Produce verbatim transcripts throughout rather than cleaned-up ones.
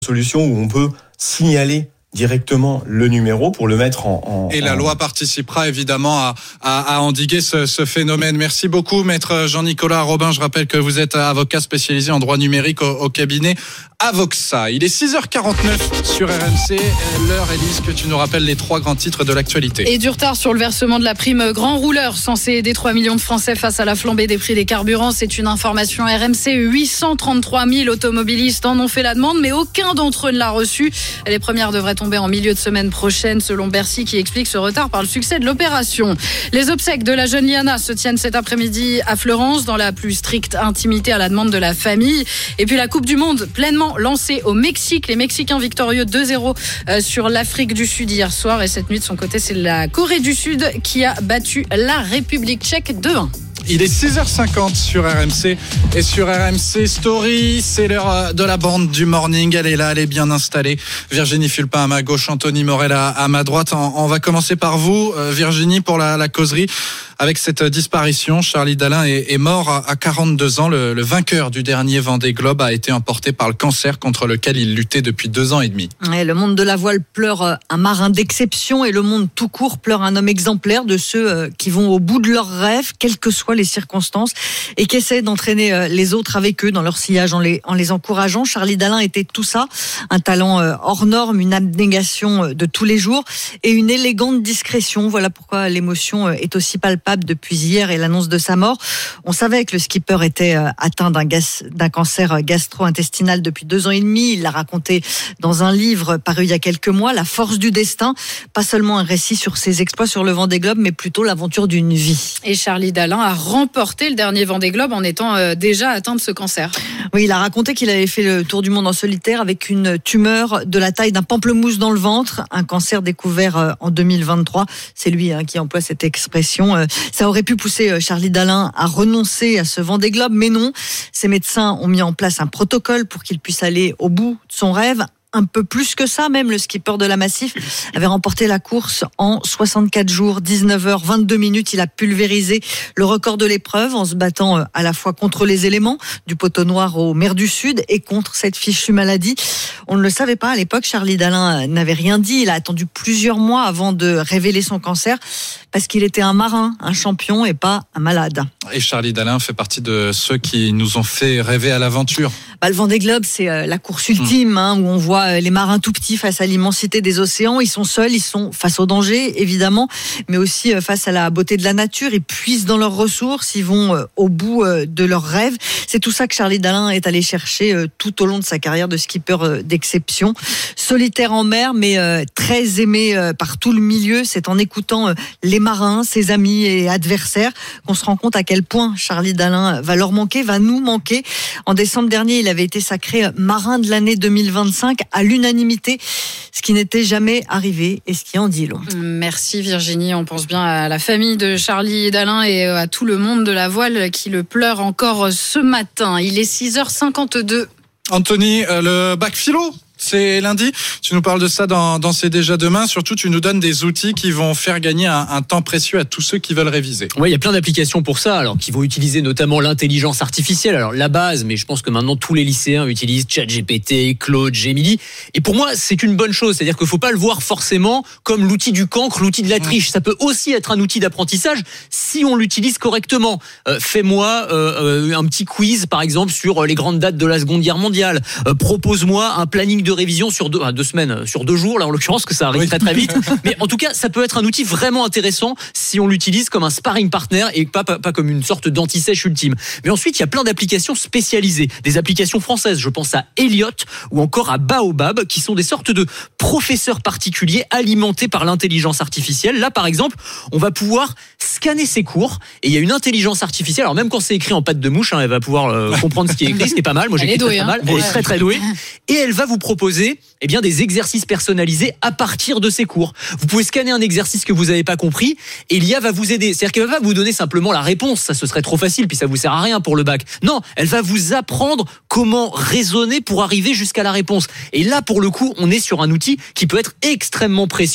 solution où on peut signaler directement le numéro pour le mettre en... en Et la en... loi participera évidemment à, à, à endiguer ce, ce phénomène. Merci beaucoup, maître Jean-Nicolas Robin. Je rappelle que vous êtes avocat spécialisé en droit numérique au, au cabinet Avoxa. Il est six heures quarante-neuf sur R M C. L'heure, Élise, que tu nous rappelles les trois grands titres de l'actualité. Et du retard sur le versement de la prime grand rouleur censé aider trois millions de Français face à la flambée des prix des carburants. C'est une information R M C. huit cent trente-trois mille automobilistes en ont fait la demande, mais aucun d'entre eux ne l'a reçue. Les premières devraient tomber en milieu de semaine prochaine, selon Bercy, qui explique ce retard par le succès de l'opération. Les obsèques de la jeune Liana se tiennent cet après-midi à Fleurance, dans la plus stricte intimité à la demande de la famille. Et puis la Coupe du Monde pleinement lancée au Mexique. Les Mexicains victorieux deux zéro sur l'Afrique du Sud hier soir. Et cette nuit, de son côté, c'est la Corée du Sud qui a battu la République tchèque deux un. Il est six heures cinquante sur R M C et sur R M C Story. C'est l'heure de la bande du morning. Elle est là, elle est bien installée. Virginie Fulpin à ma gauche, Anthony Morel à, à ma droite. On, on va commencer par vous, Virginie, pour la, la causerie. Avec cette disparition, Charlie Dalin est, est mort à quarante-deux ans. Le, le vainqueur du dernier Vendée Globe a été emporté par le cancer contre lequel il luttait depuis deux ans et demi. Ouais, le monde de la voile pleure un marin d'exception et le monde tout court pleure un homme exemplaire, de ceux qui vont au bout de leurs rêves, quelles que soient les circonstances, et qui essaient d'entraîner les autres avec eux dans leur sillage en les, en les encourageant. Charlie Dalin était tout ça, un talent hors norme, une abnégation de tous les jours et une élégante discrétion. Voilà pourquoi l'émotion est aussi palpable depuis hier et l'annonce de sa mort. On savait que le skipper était atteint d'un, gas, d'un cancer gastro-intestinal depuis deux ans et demi. Il l'a raconté dans un livre paru il y a quelques mois, La force du destin. Pas seulement un récit sur ses exploits sur le Vendée Globe, mais plutôt l'aventure d'une vie. Et Charlie Dalin a remporté le dernier Vendée Globe en étant déjà atteint de ce cancer. Oui, il a raconté qu'il avait fait le tour du monde en solitaire avec une tumeur de la taille d'un pamplemousse dans le ventre, un cancer découvert en deux mille vingt-trois. C'est lui hein, qui emploie cette expression. Ça aurait pu pousser Charlie Dalin à renoncer à ce Vendée Globe, mais non. Ses médecins ont mis en place un protocole pour qu'il puisse aller au bout de son rêve. Un peu plus que ça, même le skipper de la Massif avait remporté la course en soixante-quatre jours, dix-neuf heures vingt-deux minutes. Il a pulvérisé le record de l'épreuve en se battant à la fois contre les éléments, du poteau noir aux mers du Sud, et contre cette fichue maladie. On ne le savait pas à l'époque, Charlie Dalin n'avait rien dit. Il a attendu plusieurs mois avant de révéler son cancer, parce qu'il était un marin, un champion et pas un malade. Et Charlie Dalin fait partie de ceux qui nous ont fait rêver à l'aventure. Bah, le Vendée Globe, c'est la course ultime, hein, où on voit les marins tout petits face à l'immensité des océans. Ils sont seuls, ils sont face au danger, évidemment, mais aussi face à la beauté de la nature. Ils puisent dans leurs ressources, ils vont au bout de leurs rêves. C'est tout ça que Charlie Dalin est allé chercher tout au long de sa carrière de skipper d'exception. Solitaire en mer, mais très aimé par tout le milieu. C'est en écoutant les marins, ses amis et adversaires, qu'on se rend compte à quel point Charlie Dalin va leur manquer, va nous manquer. En décembre dernier, il avait été sacré marin de l'année deux mille vingt-cinq à l'unanimité, ce qui n'était jamais arrivé et ce qui en dit long. Merci Virginie, on pense bien à la famille de Charlie Dalin et à tout le monde de la voile qui le pleure encore ce matin. Il est six heures cinquante-deux. Anthony, le bac philo, c'est lundi. Tu nous parles de ça dans, dans C'est déjà demain. Surtout, tu nous donnes des outils qui vont faire gagner un, un temps précieux à tous ceux qui veulent réviser. Oui, il y a plein d'applications pour ça, alors qui vont utiliser notamment l'intelligence artificielle. Alors la base, mais je pense que maintenant tous les lycéens utilisent ChatGPT, Claude, Gemini. Et pour moi, c'est une bonne chose. C'est-à-dire qu'il faut pas le voir forcément comme l'outil du cancre, l'outil de la triche. Ça peut aussi être un outil d'apprentissage si on l'utilise correctement. Euh, fais-moi euh, un petit quiz, par exemple, sur les grandes dates de la Seconde Guerre mondiale. Euh, propose-moi un planning de révision sur deux, deux semaines, sur deux jours, là en l'occurrence, que ça arrive oui. très très vite. Mais en tout cas, ça peut être un outil vraiment intéressant si on l'utilise comme un sparring partner et pas, pas, pas comme une sorte d'anti-sèche ultime. Mais ensuite, il y a plein d'applications spécialisées, des applications françaises. Je pense à Elliot ou encore à Baobab, qui sont des sortes de professeurs particuliers alimentés par l'intelligence artificielle. Là, par exemple, on va pouvoir scanner ses cours et il y a une intelligence artificielle. Alors même quand c'est écrit en patte de mouche, hein, elle va pouvoir euh, comprendre ce qui est écrit. Ce qui est pas mal. Moi, j'ai écrit très, très mal. Elle est très très douée et elle va vous proposer eh bien, des exercices personnalisés à partir de ces cours. Vous pouvez scanner un exercice que vous n'avez pas compris et l'I A va vous aider. C'est-à-dire qu'elle va pas vous donner simplement la réponse, ça ce serait trop facile, puis ça vous sert à rien pour le bac. Non, elle va vous apprendre comment raisonner pour arriver jusqu'à la réponse. Et là, pour le coup, on est sur un outil qui peut être extrêmement précieux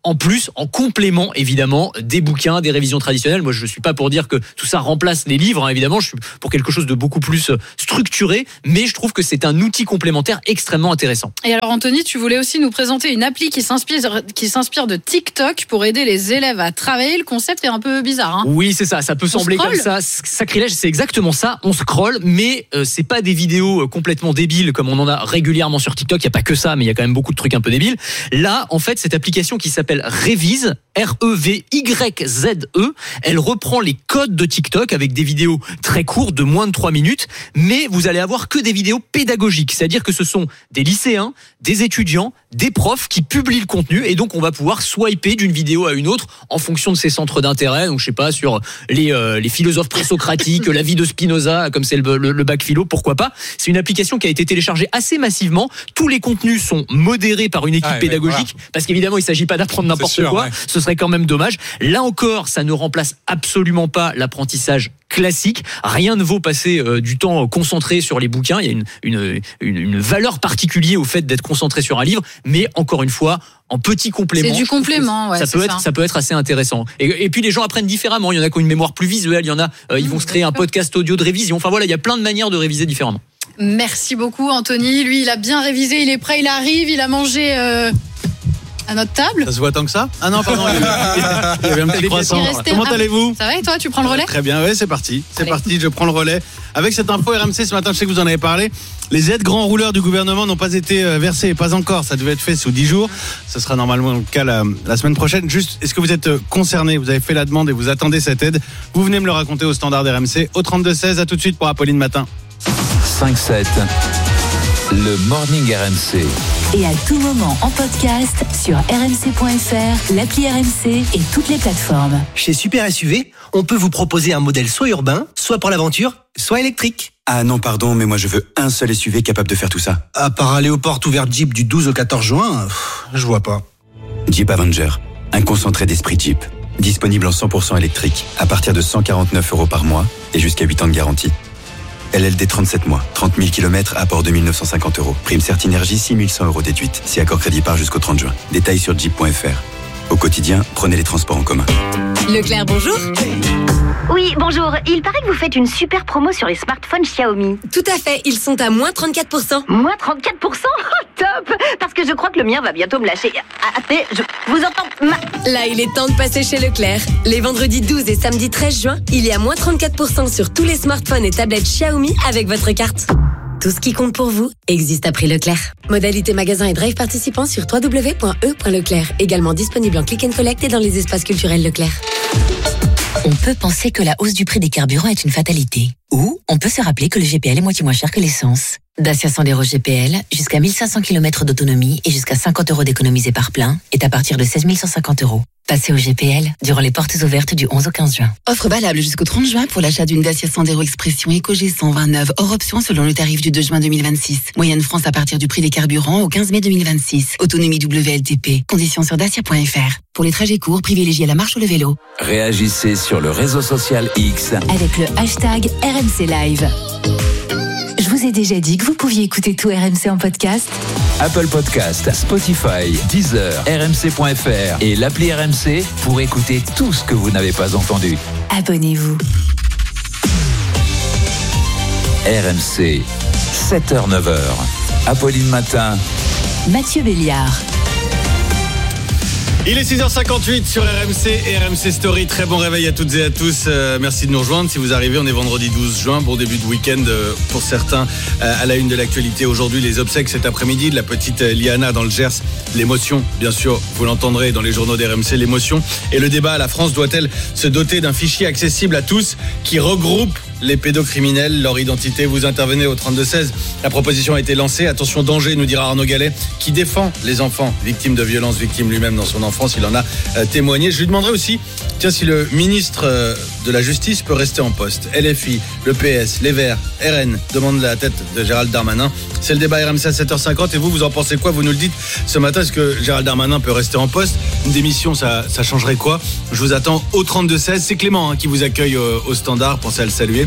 en plus, en complément évidemment des bouquins, des révisions traditionnelles. Moi, je suis pas pour dire que tout ça remplace les livres, hein, évidemment. Je suis pour quelque chose de beaucoup plus structuré, mais je trouve que c'est un outil complémentaire extrêmement intéressant. Et alors, Anthony, tu voulais aussi nous présenter une appli qui s'inspire, qui s'inspire de TikTok pour aider les élèves à travailler. Le concept est un peu bizarre, hein ? Oui, c'est ça. Ça peut On sembler scrolle. comme ça, sacrilège. C'est exactement ça. On scrolle, mais euh, c'est pas des vidéos complètement débiles comme on en a régulièrement sur TikTok. Il y a pas que ça, mais il y a quand même beaucoup de trucs un peu débiles. Là, en fait, cette application qui s'appelle Revise, R E V Y Z E, elle reprend les codes de TikTok avec des vidéos très courtes de moins de trois minutes, mais vous allez avoir que des vidéos pédagogiques, c'est-à-dire que ce sont des lycéens, des étudiants, des profs qui publient le contenu, et donc on va pouvoir swiper d'une vidéo à une autre en fonction de ses centres d'intérêt. Donc je sais pas, sur les euh, les philosophes présocratiques, la vie de Spinoza, comme c'est le, le, le bac philo, pourquoi pas. C'est une application qui a été téléchargée assez massivement. Tous les contenus sont modérés par une équipe Ah, ouais, pédagogique, voilà. parce qu'évidemment il s'agit pas d'apprendre n'importe sûr, quoi. ouais. Ce serait quand même dommage. Là encore, ça ne remplace absolument pas l'apprentissage classique. Rien ne vaut passer euh, du temps concentré sur les bouquins. Il y a une, une, une, une valeur particulière au fait d'être concentré sur un livre, mais encore une fois, en petit complément. C'est du complément, ouais, ça c'est peut être, ça. ça peut être assez intéressant. Et, et puis les gens apprennent différemment. Il y en a qui ont une mémoire plus visuelle. Il y en a, euh, ils vont Mmh, se créer un d'accord. podcast audio de révision. Enfin voilà, il y a plein de manières de réviser différemment. Merci beaucoup, Anthony. Lui, il a bien révisé, il est prêt, il arrive, il a mangé euh, à notre table. Ça se voit tant que ça ? Ah non, pardon, il y avait, il y avait un petit croissant. Il restait Comment un- allez-vous ? Ça va et toi, tu prends le relais ? Très bien, ouais, c'est parti. C'est Allez. parti, je prends le relais. Avec cette info R M C ce matin, je sais que vous en avez parlé. Les aides grands rouleurs du gouvernement n'ont pas été euh, versées, pas encore. Ça devait être fait sous dix jours. Ce sera normalement le cas la, la semaine prochaine. Juste, est-ce que vous êtes euh, concerné ? Vous avez fait la demande et vous attendez cette aide ? Vous venez me le raconter au standard R M C au trente-deux seize. À tout de suite pour Apolline Matin. cinq sept, le Morning R M C. Et à tout moment en podcast sur r m c point f r, l'appli R M C et toutes les plateformes. Chez Super S U V, on peut vous proposer un modèle soit urbain, soit pour l'aventure, soit électrique. Ah non, pardon, mais moi je veux un seul S U V capable de faire tout ça. À part aller aux portes ouvertes Jeep du douze au quatorze juin, pff, je vois pas. Jeep Avenger, un concentré d'esprit Jeep. Disponible en cent pour cent électrique, à partir de cent quarante-neuf euros par mois et jusqu'à huit ans de garantie. L L D trente-sept mois, trente mille kilomètres, apport deux mille neuf cent cinquante euros. Prime Certinergie, six mille cent euros déduite. Si accord crédit par jusqu'au trente juin. Détails sur jeep point f r. Au quotidien, prenez les transports en commun. Leclerc, bonjour. Oui, bonjour. Il paraît que vous faites une super promo sur les smartphones Xiaomi. Tout à fait, ils sont à moins trente-quatre pour cent. Moins trente-quatre pour cent Oh, top. Parce que je crois que le mien va bientôt me lâcher. Ah, attendez, je vous entends. Ma... Là, il est temps de passer chez Leclerc. Les vendredis douze et samedi treize juin, il y a moins trente-quatre pour cent sur tous les smartphones et tablettes Xiaomi avec votre carte. Tout ce qui compte pour vous existe à prix Leclerc. Modalité magasin et drive participants sur w w w point e point leclerc. Également disponible en click and collect et dans les espaces culturels Leclerc. On peut penser que la hausse du prix des carburants est une fatalité. Ou on peut se rappeler que le G P L est moitié moins cher que l'essence. Dacia Sandero G P L, jusqu'à mille cinq cents kilomètres d'autonomie et jusqu'à cinquante euros d'économisés par plein, est à partir de seize mille cent cinquante euros. Passez au G P L durant les portes ouvertes du onze au quinze juin. Offre valable jusqu'au trente juin pour l'achat d'une Dacia Sandero Expression Eco G cent vingt-neuf hors option selon le tarif du deux juin deux mille vingt-six. Moyenne France à partir du prix des carburants au quinze mai deux mille vingt-six. Autonomie W L T P. Conditions sur dacia point f r. Pour les trajets courts, privilégiez la marche ou le vélo. Réagissez sur le réseau social X. Avec le hashtag R M C Live. Je vous ai déjà dit que vous pouviez écouter tout R M C en podcast. Apple Podcast, Spotify, Deezer, R M C point f r et l'appli R M C pour écouter tout ce que vous n'avez pas entendu. Abonnez-vous. R M C, sept heures neuf heures. Apolline Matin. Mathieu Béliard. Il est six heures cinquante-huit sur R M C et R M C Story. Très bon réveil à toutes et à tous. Euh, merci de nous rejoindre. Si vous arrivez, on est vendredi douze juin. Bon début de week-end euh, pour certains. Euh, à la une de l'actualité aujourd'hui, les obsèques cet après-midi de la petite euh, Liana dans le Gers. L'émotion, bien sûr, vous l'entendrez dans les journaux d'R M C, l'émotion. Et le débat, la France doit-elle se doter d'un fichier accessible à tous qui regroupe les pédocriminels, leur identité? Vous intervenez au trente-deux seize. La proposition a été lancée. Attention, danger, nous dira Arnaud Gallet, qui défend les enfants victimes de violences, victimes lui-même dans son enfance. Il en a euh, témoigné. Je lui demanderai aussi, tiens, si le ministre euh, de la Justice peut rester en poste. L F I, le P S, les Verts, R N demandent la tête de Gérald Darmanin. C'est le débat R M C à sept heures cinquante. Et vous, vous en pensez quoi? Vous nous le dites ce matin. Est-ce que Gérald Darmanin peut rester en poste? Une démission, ça, ça changerait quoi? Je vous attends au trente-deux seize. C'est Clément hein, qui vous accueille au, au standard. Pensez à le saluer.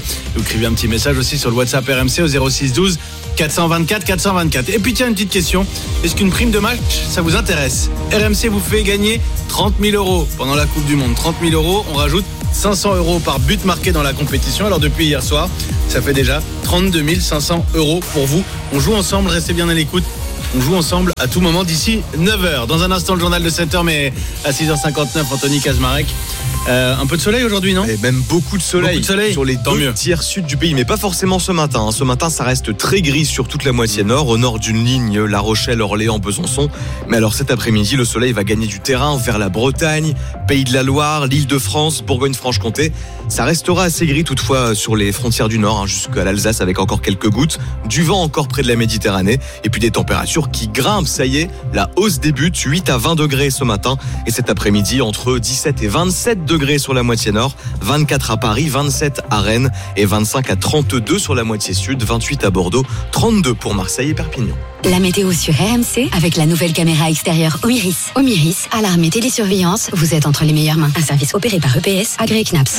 Vous écrivez un petit message aussi sur le WhatsApp R M C au zéro six douze quatre cent vingt-quatre quatre cent vingt-quatre. Et puis tiens, une petite question. Est-ce qu'une prime de match, ça vous intéresse? R M C vous fait gagner trente mille euros pendant la Coupe du Monde. trente mille euros, on rajoute cinq cents euros par but marqué dans la compétition. Alors depuis hier soir, ça fait déjà trente-deux mille cinq cents euros pour vous. On joue ensemble, restez bien à l'écoute. On joue ensemble à tout moment d'ici neuf heures. Dans un instant, le journal de sept heures, mais à six heures cinquante-neuf, Anthony Kazmarek. Euh, un peu de soleil aujourd'hui, non? Et même beaucoup de soleil, beaucoup de soleil sur les Tant deux mieux. tiers sud du pays, mais pas forcément ce matin. Ce matin, ça reste très gris sur toute la moitié nord, au nord d'une ligne La Rochelle, Orléans, Besançon. Mais alors cet après-midi, le soleil va gagner du terrain vers la Bretagne, Pays de la Loire, l'Île-de-France, Bourgogne-Franche-Comté. Ça restera assez gris toutefois sur les frontières du nord, hein, jusqu'à l'Alsace avec encore quelques gouttes, du vent encore près de la Méditerranée, et puis des températures qui grimpent. Ça y est, la hausse débute, huit à vingt degrés ce matin, et cet après-midi entre dix-sept et vingt-sept degrés sur la moitié nord, vingt-quatre à Paris, vingt-sept à Rennes et vingt-cinq à trente-deux sur la moitié sud, vingt-huit à Bordeaux, trente-deux pour Marseille et Perpignan. La météo sur R M C avec la nouvelle caméra extérieure Omiris. Omiris, alarme et télésurveillance, vous êtes entre les meilleures mains. Un service opéré par E P S, agréé C N A P S.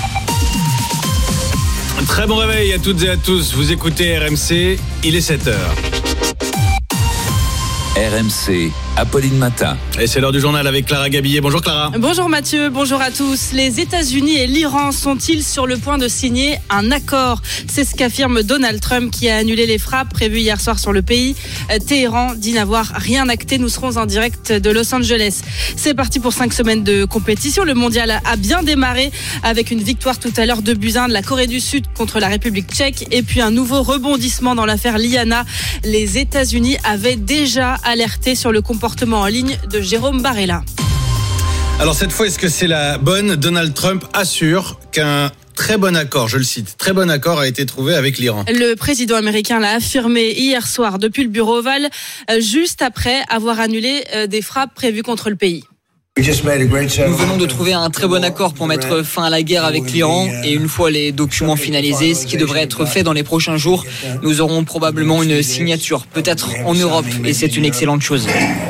Très bon réveil à toutes et à tous. Vous écoutez R M C, il est sept heures. R M C, Apolline Matin. Et c'est l'heure du journal avec Clara Gabillet. Bonjour Clara. Bonjour Mathieu, bonjour à tous. Les États-Unis et l'Iran sont-ils sur le point de signer un accord? C'est ce qu'affirme Donald Trump qui a annulé les frappes prévues hier soir sur le pays. Téhéran dit n'avoir rien acté. Nous serons en direct de Los Angeles. C'est parti pour cinq semaines de compétition. Le mondial a bien démarré avec une victoire tout à l'heure de but un de la Corée du Sud contre la République tchèque et puis un nouveau rebondissement dans l'affaire Liana. Les États-Unis avaient déjà alerté sur le comportement en ligne de Jérôme Barella. Alors cette fois, est-ce que c'est la bonne? Donald Trump assure qu'un très bon accord, je le cite, très bon accord a été trouvé avec l'Iran. Le président américain l'a affirmé hier soir depuis le bureau ovale, juste après avoir annulé des frappes prévues contre le pays. Nous venons de trouver un très bon accord pour mettre fin à la guerre avec l'Iran et une fois les documents finalisés, ce qui devrait être fait dans les prochains jours, nous aurons probablement une signature, peut-être en Europe, et c'est une excellente chose.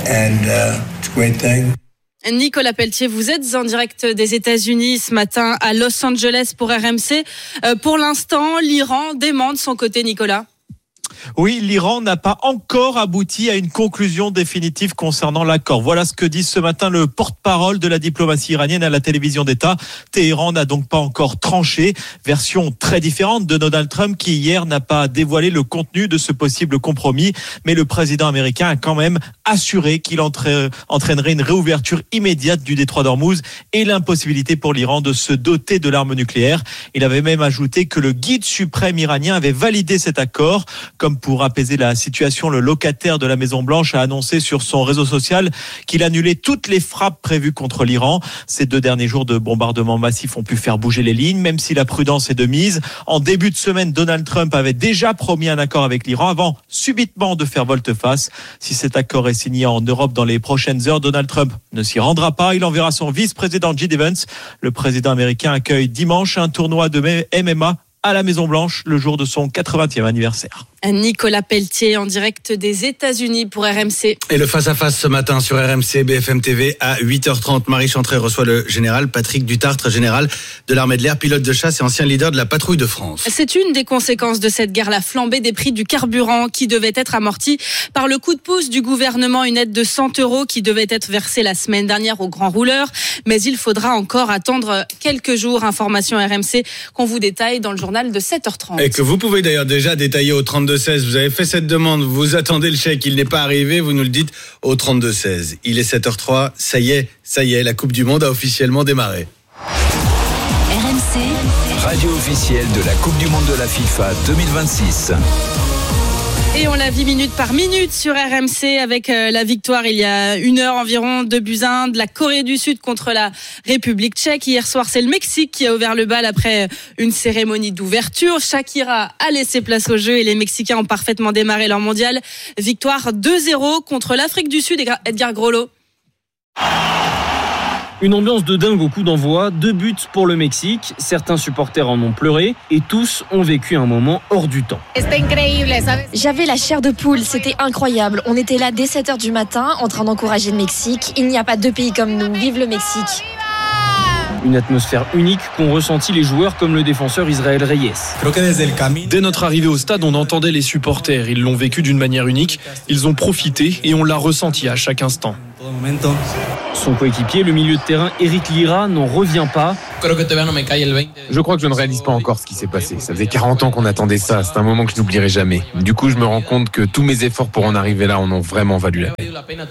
Nicolas Pelletier, vous êtes en direct des États-Unis ce matin à Los Angeles pour R M C. Euh, pour l'instant, l'Iran dément de son côté, Nicolas. Oui, l'Iran n'a pas encore abouti à une conclusion définitive concernant l'accord. Voilà ce que dit ce matin le porte-parole de la diplomatie iranienne à la télévision d'État. Téhéran n'a donc pas encore tranché. Version très différente de Donald Trump qui hier n'a pas dévoilé le contenu de ce possible compromis. Mais le président américain a quand même assuré qu'il entraînerait une réouverture immédiate du détroit d'Ormuz et l'impossibilité pour l'Iran de se doter de l'arme nucléaire. Il avait même ajouté que le guide suprême iranien avait validé cet accord. Comme pour apaiser la situation, le locataire de la Maison-Blanche a annoncé sur son réseau social qu'il annulait toutes les frappes prévues contre l'Iran. Ces deux derniers jours de bombardements massifs ont pu faire bouger les lignes, même si la prudence est de mise. En début de semaine, Donald Trump avait déjà promis un accord avec l'Iran avant subitement de faire volte-face. Si cet accord est signé en Europe dans les prochaines heures, Donald Trump ne s'y rendra pas. Il enverra son vice-président J D Vance. Le président américain accueille dimanche un tournoi de M M A à la Maison-Blanche le jour de son quatre-vingtième anniversaire. Nicolas Pelletier en direct des États-Unis pour R M C. Et le face-à-face ce matin sur R M C, B F M T V à huit heures trente. Marie Chantrey reçoit le général Patrick Dutartre, général de l'armée de l'air, pilote de chasse et ancien leader de la patrouille de France. C'est une des conséquences de cette guerre, la flambée des prix du carburant qui devait être amortie par le coup de pouce du gouvernement, une aide de cent euros qui devait être versée la semaine dernière aux grands rouleurs. Mais il faudra encore attendre quelques jours. Information R M C qu'on vous détaille dans le journal de sept heures trente. Et que vous pouvez d'ailleurs déjà détailler au trente-deux seize. Vous avez fait cette demande, vous attendez le chèque, il n'est pas arrivé, vous nous le dites au trente-deux seize. Il est sept heures trois, ça y est, ça y est, la Coupe du Monde a officiellement démarré. R M C, radio officielle de la Coupe du Monde de la FIFA deux mille vingt-six. Et on la vit minute par minute sur R M C avec la victoire il y a une heure environ de but un de la Corée du Sud contre la République tchèque. Hier soir, c'est le Mexique qui a ouvert le bal après une cérémonie d'ouverture. Shakira a laissé place au jeu et les Mexicains ont parfaitement démarré leur mondial. Victoire deux zéro contre l'Afrique du Sud. Edgar Groslo. Une ambiance de dingue au coup d'envoi, deux buts pour le Mexique, certains supporters en ont pleuré et tous ont vécu un moment hors du temps. J'avais la chair de poule, c'était incroyable. On était là dès sept heures du matin en train d'encourager le Mexique. Il n'y a pas deux pays comme nous, vive le Mexique. Une atmosphère unique qu'ont ressenti les joueurs comme le défenseur Israël Reyes. Dès notre arrivée au stade, on entendait les supporters. Ils l'ont vécu d'une manière unique. Ils ont profité et on l'a ressenti à chaque instant. Son coéquipier, le milieu de terrain Eric Lira, n'en revient pas. Je crois que je ne réalise pas encore ce qui s'est passé. Ça faisait quarante ans qu'on attendait ça. C'est un moment que je n'oublierai jamais. Du coup, je me rends compte que tous mes efforts pour en arriver là en ont vraiment valu la peine.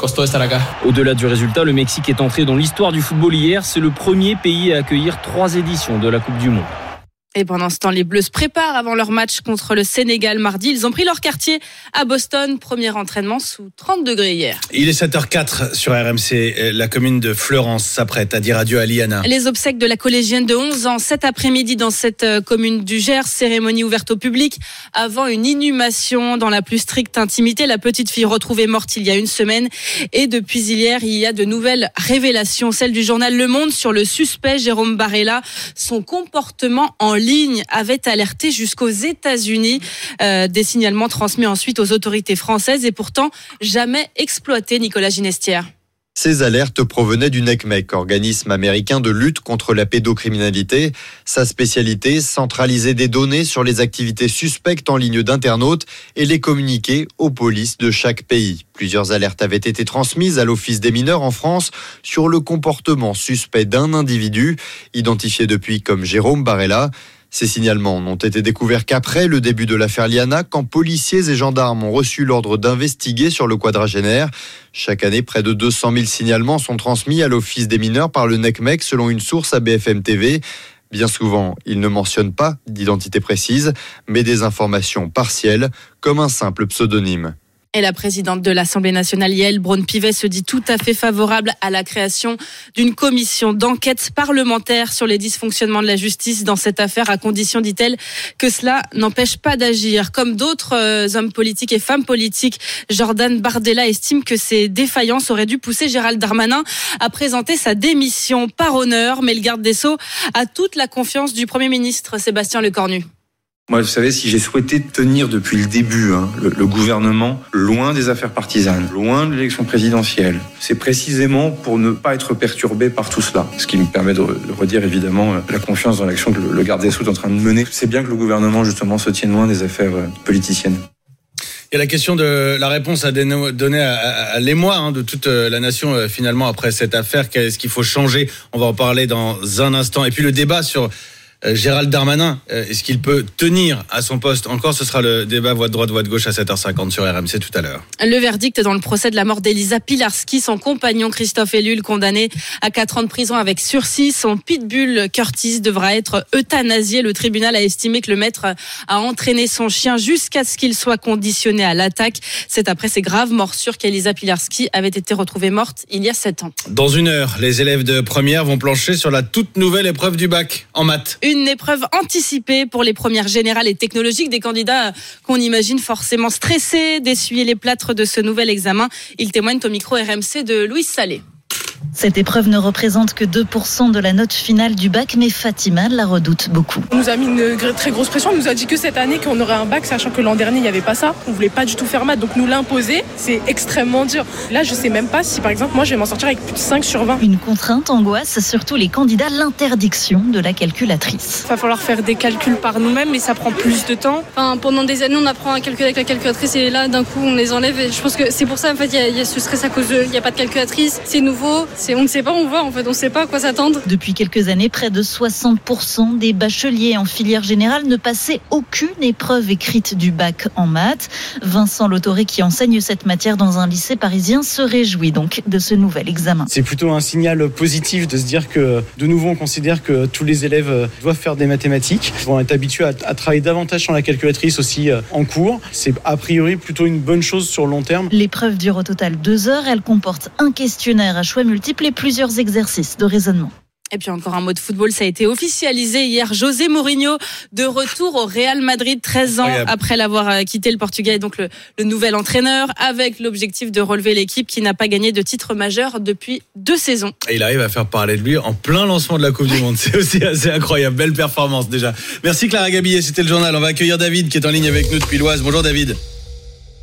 Au-delà du résultat, le Mexique est entré dans l'histoire du football hier. C'est le premier pays à accueillir trois éditions de la Coupe du Monde. Et pendant ce temps, les Bleus se préparent avant leur match contre le Sénégal mardi. Ils ont pris leur quartier à Boston. Premier entraînement sous trente degrés hier. Il est sept heures quatre sur R M C. La commune de Fleurance s'apprête à dire adieu à Liana. Les obsèques de la collégienne de onze ans cet après-midi dans cette commune du Gers. Cérémonie ouverte au public avant une inhumation dans la plus stricte intimité. La petite fille retrouvée morte il y a une semaine. Et depuis hier, il y a de nouvelles révélations. Celle du journal Le Monde sur le suspect Jérôme Barella. Son comportement en ligne avait alerté jusqu'aux États-Unis. Euh, des signalements transmis ensuite aux autorités françaises et pourtant jamais exploités, Nicolas Ginestière. Ces alertes provenaient du NECMEC, organisme américain de lutte contre la pédocriminalité. Sa spécialité, centraliser des données sur les activités suspectes en ligne d'internautes et les communiquer aux polices de chaque pays. Plusieurs alertes avaient été transmises à l'Office des mineurs en France sur le comportement suspect d'un individu, identifié depuis comme Jérôme Barella. Ces signalements n'ont été découverts qu'après le début de l'affaire Liana, quand policiers et gendarmes ont reçu l'ordre d'investiguer sur le quadragénaire. Chaque année, près de deux cent mille signalements sont transmis à l'Office des mineurs par le NECMEC, selon une source à B F M T V. Bien souvent, il ne mentionne pas d'identité précise, mais des informations partielles, comme un simple pseudonyme. Et la présidente de l'Assemblée nationale, Yaël Braun-Pivet, se dit tout à fait favorable à la création d'une commission d'enquête parlementaire sur les dysfonctionnements de la justice dans cette affaire, à condition, dit-elle, que cela n'empêche pas d'agir. Comme d'autres euh, hommes politiques et femmes politiques, Jordan Bardella estime que ces défaillances auraient dû pousser Gérald Darmanin à présenter sa démission par honneur. Mais le garde des Sceaux a toute la confiance du Premier ministre, Sébastien Lecornu. Moi, vous savez, si j'ai souhaité tenir depuis le début hein, le, le gouvernement loin des affaires partisanes, loin de l'élection présidentielle, c'est précisément pour ne pas être perturbé par tout cela. Ce qui me permet de, de redire évidemment la confiance dans l'action que le, le garde des Sceaux est en train de mener. C'est bien que le gouvernement justement se tienne loin des affaires politiciennes. Il y a la question de la réponse à donner à, à, à l'émoi hein, de toute la nation finalement après cette affaire. Qu'est-ce qu'il faut changer ? On va en parler dans un instant. Et puis le débat sur Euh, Gérald Darmanin, euh, est-ce qu'il peut tenir à son poste encore ? Ce sera le débat voix de droite, voix de gauche à sept heures cinquante sur R M C tout à l'heure. Le verdict dans le procès de la mort d'Elisa Pilarski, son compagnon Christophe Ellul, condamné à quatre ans de prison avec sursis. Son pitbull Curtis devra être euthanasié. Le tribunal a estimé que le maître a entraîné son chien jusqu'à ce qu'il soit conditionné à l'attaque. C'est après ces graves morsures qu'Elisa Pilarski avait été retrouvée morte il y a sept ans. Dans une heure, les élèves de première vont plancher sur la toute nouvelle épreuve du bac en maths. Une épreuve anticipée pour les premières générales et technologiques, des candidats qu'on imagine forcément stressés d'essuyer les plâtres de ce nouvel examen. Ils témoignent au micro R M C de Louise Salé. Cette épreuve ne représente que deux pour cent de la note finale du bac, mais Fatima la redoute beaucoup. On nous a mis une très grosse pression, on nous a dit que cette année qu'on aurait un bac, sachant que l'an dernier il n'y avait pas ça. On voulait pas du tout faire maths, donc nous l'imposer, c'est extrêmement dur. Là je sais même pas si par exemple moi je vais m'en sortir avec plus de cinq sur vingt. Une contrainte angoisse surtout les candidats, l'interdiction de la calculatrice. Il va falloir faire des calculs par nous-mêmes et ça prend plus de temps. Enfin, pendant des années on apprend à calculer avec la calculatrice et là d'un coup on les enlève et je pense que c'est pour ça en fait il y, y a ce stress à cause de il n'y a pas de calculatrice, c'est nouveau, c'est, on ne sait pas, on voit en fait, on ne sait pas à quoi s'attendre. Depuis quelques années, près de soixante pour cent des bacheliers en filière générale ne passaient aucune épreuve écrite du bac en maths. Vincent Lautoré, qui enseigne cette matière dans un lycée parisien, se réjouit donc de ce nouvel examen. C'est plutôt un signal positif de se dire que de nouveau on considère que tous les élèves doivent faire des mathématiques, vont être habitués à, à travailler davantage sur la calculatrice aussi en cours. C'est a priori plutôt une bonne chose sur le long terme. L'épreuve dure au total deux heures. Elle comporte un questionnaire à choix multiples et plusieurs exercices de raisonnement. Et puis encore un mot de football, ça a été officialisé hier. José Mourinho de retour au Real Madrid, treize ans Incroyable. Après l'avoir quitté. Le Portugais est donc le, le nouvel entraîneur, avec l'objectif de relever l'équipe qui n'a pas gagné de titre majeur depuis deux saisons. Et il arrive à faire parler de lui en plein lancement de la Coupe du Monde. C'est aussi assez incroyable. Belle performance déjà. Merci Clara Gabillet, c'était le journal. On va accueillir David qui est en ligne avec nous depuis l'Oise. Bonjour David.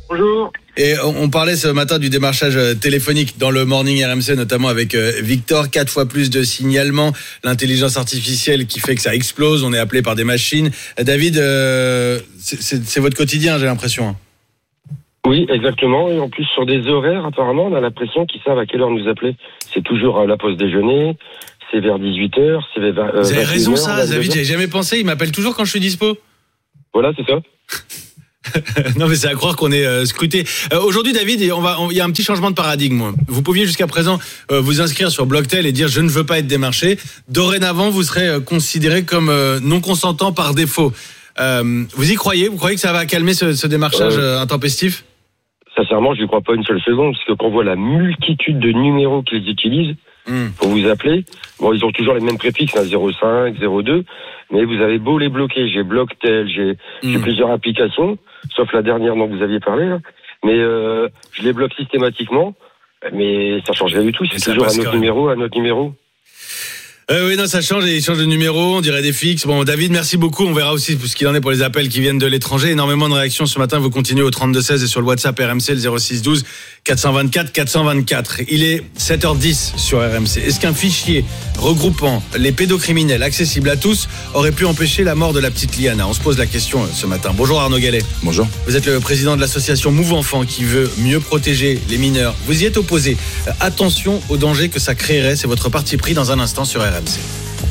Bonjour. Et on parlait ce matin du démarchage téléphonique dans le Morning R M C, notamment avec Victor. Quatre fois plus de signalements, l'intelligence artificielle qui fait que ça explose. On est appelé par des machines. David, euh, c'est, c'est, c'est votre quotidien, j'ai l'impression. Oui, exactement. Et en plus, sur des horaires, apparemment, on a l'impression qu'ils savent à quelle heure nous appeler. C'est toujours à la pause déjeuner, c'est vers dix-huit heures, c'est vers vingt, euh, Vous avez raison, heures, ça, David, j'avais jamais pensé. Il m'appelle toujours quand je suis dispo. Voilà, c'est ça. Non, mais c'est à croire qu'on est euh, scruté. Euh, aujourd'hui, David, on va, il y a un petit changement de paradigme. Vous pouviez jusqu'à présent euh, vous inscrire sur Blocktel et dire je ne veux pas être démarché. Dorénavant, vous serez euh, considéré comme euh, non consentant par défaut. Euh, vous y croyez ? Vous croyez que ça va calmer ce, ce démarchage euh, intempestif ? Sincèrement, je n'y crois pas une seule seconde, parce que quand on voit la multitude de numéros qu'ils utilisent mm. pour vous appeler, bon, ils ont toujours les mêmes préfixes, hein, zéro cinq, zéro deux, mais vous avez beau les bloquer, j'ai Blocktel, j'ai, mm. j'ai plusieurs applications, sauf la dernière dont vous aviez parlé, là, mais euh, je les bloque systématiquement, mais ça change rien du tout, c'est toujours un autre numéro, un autre numéro. Euh, oui, non, ça change, ils changent de numéro, on dirait des fixes. Bon, David, merci beaucoup. On verra aussi ce qu'il en est pour les appels qui viennent de l'étranger. Énormément de réactions ce matin. Vous continuez au trente-deux seize et sur le WhatsApp R M C, le zéro six douze quatre cent vingt-quatre quatre cent vingt-quatre. Il est sept heures dix sur R M C. Est-ce qu'un fichier regroupant les pédocriminels accessible à tous aurait pu empêcher la mort de la petite Liana ? On se pose la question ce matin. Bonjour Arnaud Gallet. Bonjour. Vous êtes le président de l'association Move Enfant qui veut mieux protéger les mineurs. Vous y êtes opposé. Attention au danger que ça créerait. C'est votre parti pris dans un instant sur R M C.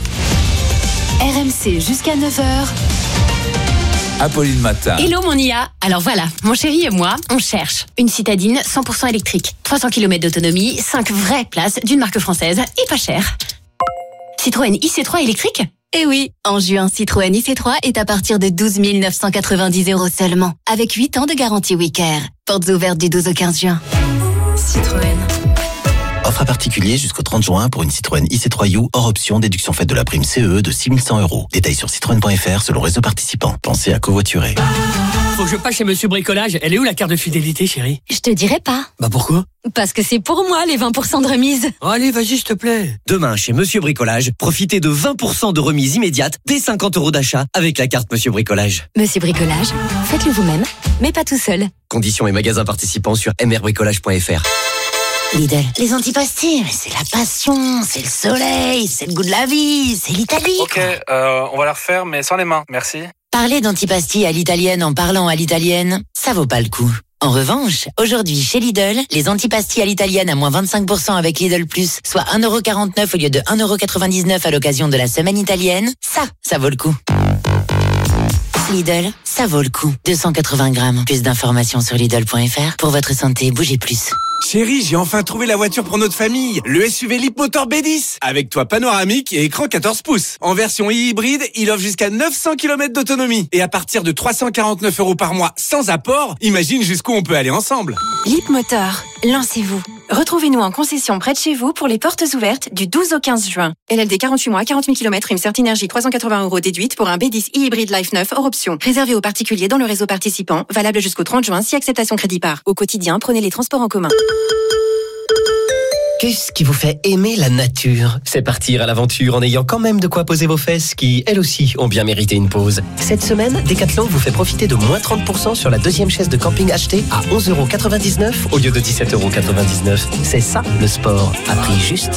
R M C jusqu'à neuf heures. Apolline Matin. Hello mon I A. Alors voilà, mon chéri et moi, on cherche une citadine cent pour cent électrique, trois cents kilomètres d'autonomie, cinq vraies places d'une marque française et pas cher. Citroën I C trois électrique ? Eh oui, en juin, Citroën I C trois est à partir de douze mille neuf cent quatre-vingt-dix euros seulement, avec huit ans de garantie Wicker. Portes ouvertes du douze au quinze juin. Citroën. Offre à particulier jusqu'au trente juin pour une Citroën I C trois U hors option, déduction faite de la prime C E de six mille cent euros. Détails sur citroën point f r selon réseau participant. Pensez à covoiturer. Faut que je passe chez Monsieur Bricolage. Elle est où la carte de fidélité, chérie ? Je te dirai pas. Bah pourquoi ? Parce que c'est pour moi les vingt pour cent de remise. Oh, allez, vas-y, s'il te plaît. Demain, chez Monsieur Bricolage, profitez de vingt pour cent de remise immédiate dès cinquante euros d'achat avec la carte Monsieur Bricolage. Monsieur Bricolage, faites-le vous-même, mais pas tout seul. Conditions et magasins participants sur m r bricolage point f r. Lidl, les antipastilles, c'est la passion, c'est le soleil, c'est le goût de la vie, c'est l'Italie. Ok, euh, on va la refaire, mais sans les mains, merci. Parler d'antipastilles à l'italienne en parlant à l'italienne, ça vaut pas le coup. En revanche, aujourd'hui chez Lidl, les antipastilles à l'italienne à moins vingt-cinq pour cent avec Lidl Plus, soit un euro quarante-neuf au lieu de un euro quatre-vingt-dix-neuf à l'occasion de la semaine italienne, ça, ça vaut le coup. Lidl, ça vaut le coup. deux cent quatre-vingts grammes. Plus d'informations sur Lidl point f r. Pour votre santé, bougez plus. Chérie, j'ai enfin trouvé la voiture pour notre famille. Le S U V Leapmotor B dix. Avec toit panoramique et écran quatorze pouces. En version hybride, il offre jusqu'à neuf cents kilomètres d'autonomie. Et à partir de trois cent quarante-neuf euros par mois sans apport, imagine jusqu'où on peut aller ensemble. Leapmotor, lancez-vous. Retrouvez-nous en concession près de chez vous pour les portes ouvertes du douze au quinze juin. L L D quarante-huit mois, quarante mille kilomètres, une Certinergie trois cent quatre-vingts euros déduite pour un B dix e-hybride Life neuf hors option. Réservé aux particuliers dans le réseau participant, valable jusqu'au trente juin si acceptation crédit par. Au quotidien, prenez les transports en commun. Qu'est-ce qui vous fait aimer la nature ? C'est partir à l'aventure en ayant quand même de quoi poser vos fesses qui, elles aussi, ont bien mérité une pause. Cette semaine, Decathlon vous fait profiter de moins trente pour cent sur la deuxième chaise de camping achetée à onze euros quatre-vingt-dix-neuf au lieu de dix-sept euros quatre-vingt-dix-neuf. C'est ça, le sport, à prix juste.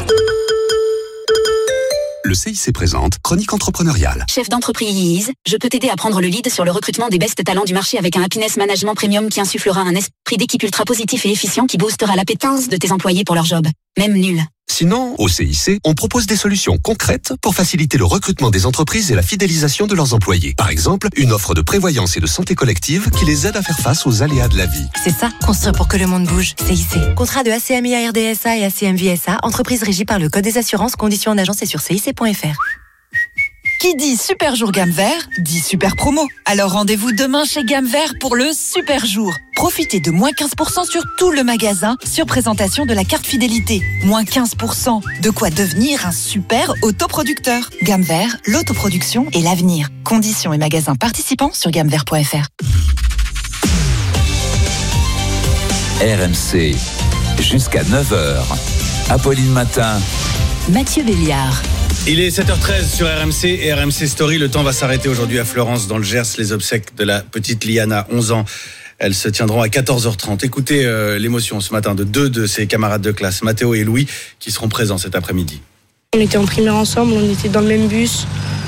Le C I C présente Chronique entrepreneuriale. Chef d'entreprise, je peux t'aider à prendre le lead sur le recrutement des best talents du marché avec un happiness management premium qui insufflera un esprit d'équipe ultra positif et efficient qui boostera l'appétence de tes employés pour leur job, même nul. Sinon, au C I C, on propose des solutions concrètes pour faciliter le recrutement des entreprises et la fidélisation de leurs employés. Par exemple, une offre de prévoyance et de santé collective qui les aide à faire face aux aléas de la vie. C'est ça, construire pour que le monde bouge, C I C. Contrat de A C M I A R D S A et A C M V S A, entreprise régie par le Code des assurances, conditions en agence et sur C I C point F R. Qui dit super jour gamme vert, dit super promo. Alors rendez-vous demain chez Gamme Vert pour le super jour. Profitez de moins quinze pour cent sur tout le magasin sur présentation de la carte fidélité. Moins quinze pour cent, de quoi devenir un super autoproducteur. Gamme Vert, l'autoproduction et l'avenir. Conditions et magasins participants sur gamme vert point F R. R M C, jusqu'à neuf heures. Apolline Matin. Mathieu Béliard. Il est sept heures treize sur R M C et R M C Story. Le temps va s'arrêter aujourd'hui à Florence, dans le Gers. Les obsèques de la petite Liana, onze ans, Elles se tiendront à quatorze heures trente. Écoutez euh, l'émotion ce matin de deux de ses camarades de classe, Mathéo et Louis, qui seront présents cet après-midi. On était en primaire ensemble, on était dans le même bus,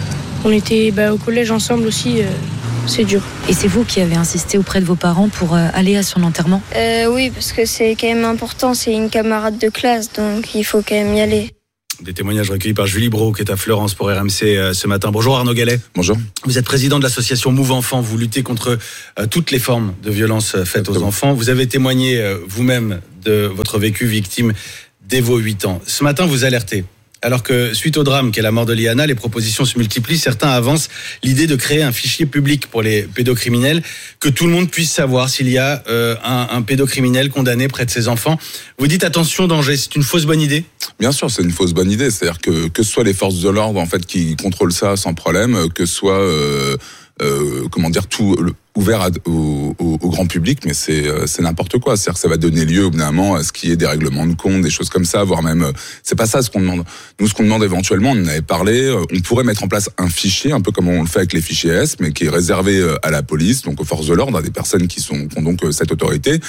on était bah, au collège ensemble aussi, euh, c'est dur. Et c'est vous qui avez insisté auprès de vos parents pour euh, aller à son enterrement ? euh, Oui, parce que c'est quand même important, c'est une camarade de classe, donc il faut quand même y aller. Des témoignages recueillis par Julie Brault, qui est à Fleurance pour R M C euh, ce matin. Bonjour Arnaud Gallet. Bonjour. Vous êtes président de l'association Move Enfants. Vous luttez contre euh, toutes les formes de violences euh, faites aux enfants. Vous avez témoigné euh, vous-même de votre vécu victime dès vos huit ans. Ce matin, vous alertez. Alors que suite au drame qu'est la mort de Liana, les propositions se multiplient. Certains avancent l'idée de créer un fichier public pour les pédocriminels, que tout le monde puisse savoir s'il y a euh, un, un pédocriminel condamné près de ses enfants. Vous dites attention, danger, c'est une fausse bonne idée ? Bien sûr, c'est une fausse bonne idée. C'est-à-dire que que ce soit les forces de l'ordre en fait qui contrôlent ça sans problème, que ce soit euh, euh, comment dire tout le, ouvert à, au, au, au grand public, mais c'est c'est n'importe quoi. C'est-à-dire que ça va donner lieu au bout d'un moment à ce qui est des règlements de compte, des choses comme ça, voire même c'est pas ça ce qu'on demande. Nous, ce qu'on demande éventuellement, on en avait parlé, on pourrait mettre en place un fichier, un peu comme on le fait avec les fichiers S, mais qui est réservé à la police, donc aux forces de l'ordre, à des personnes qui sont qui ont donc cette autorité,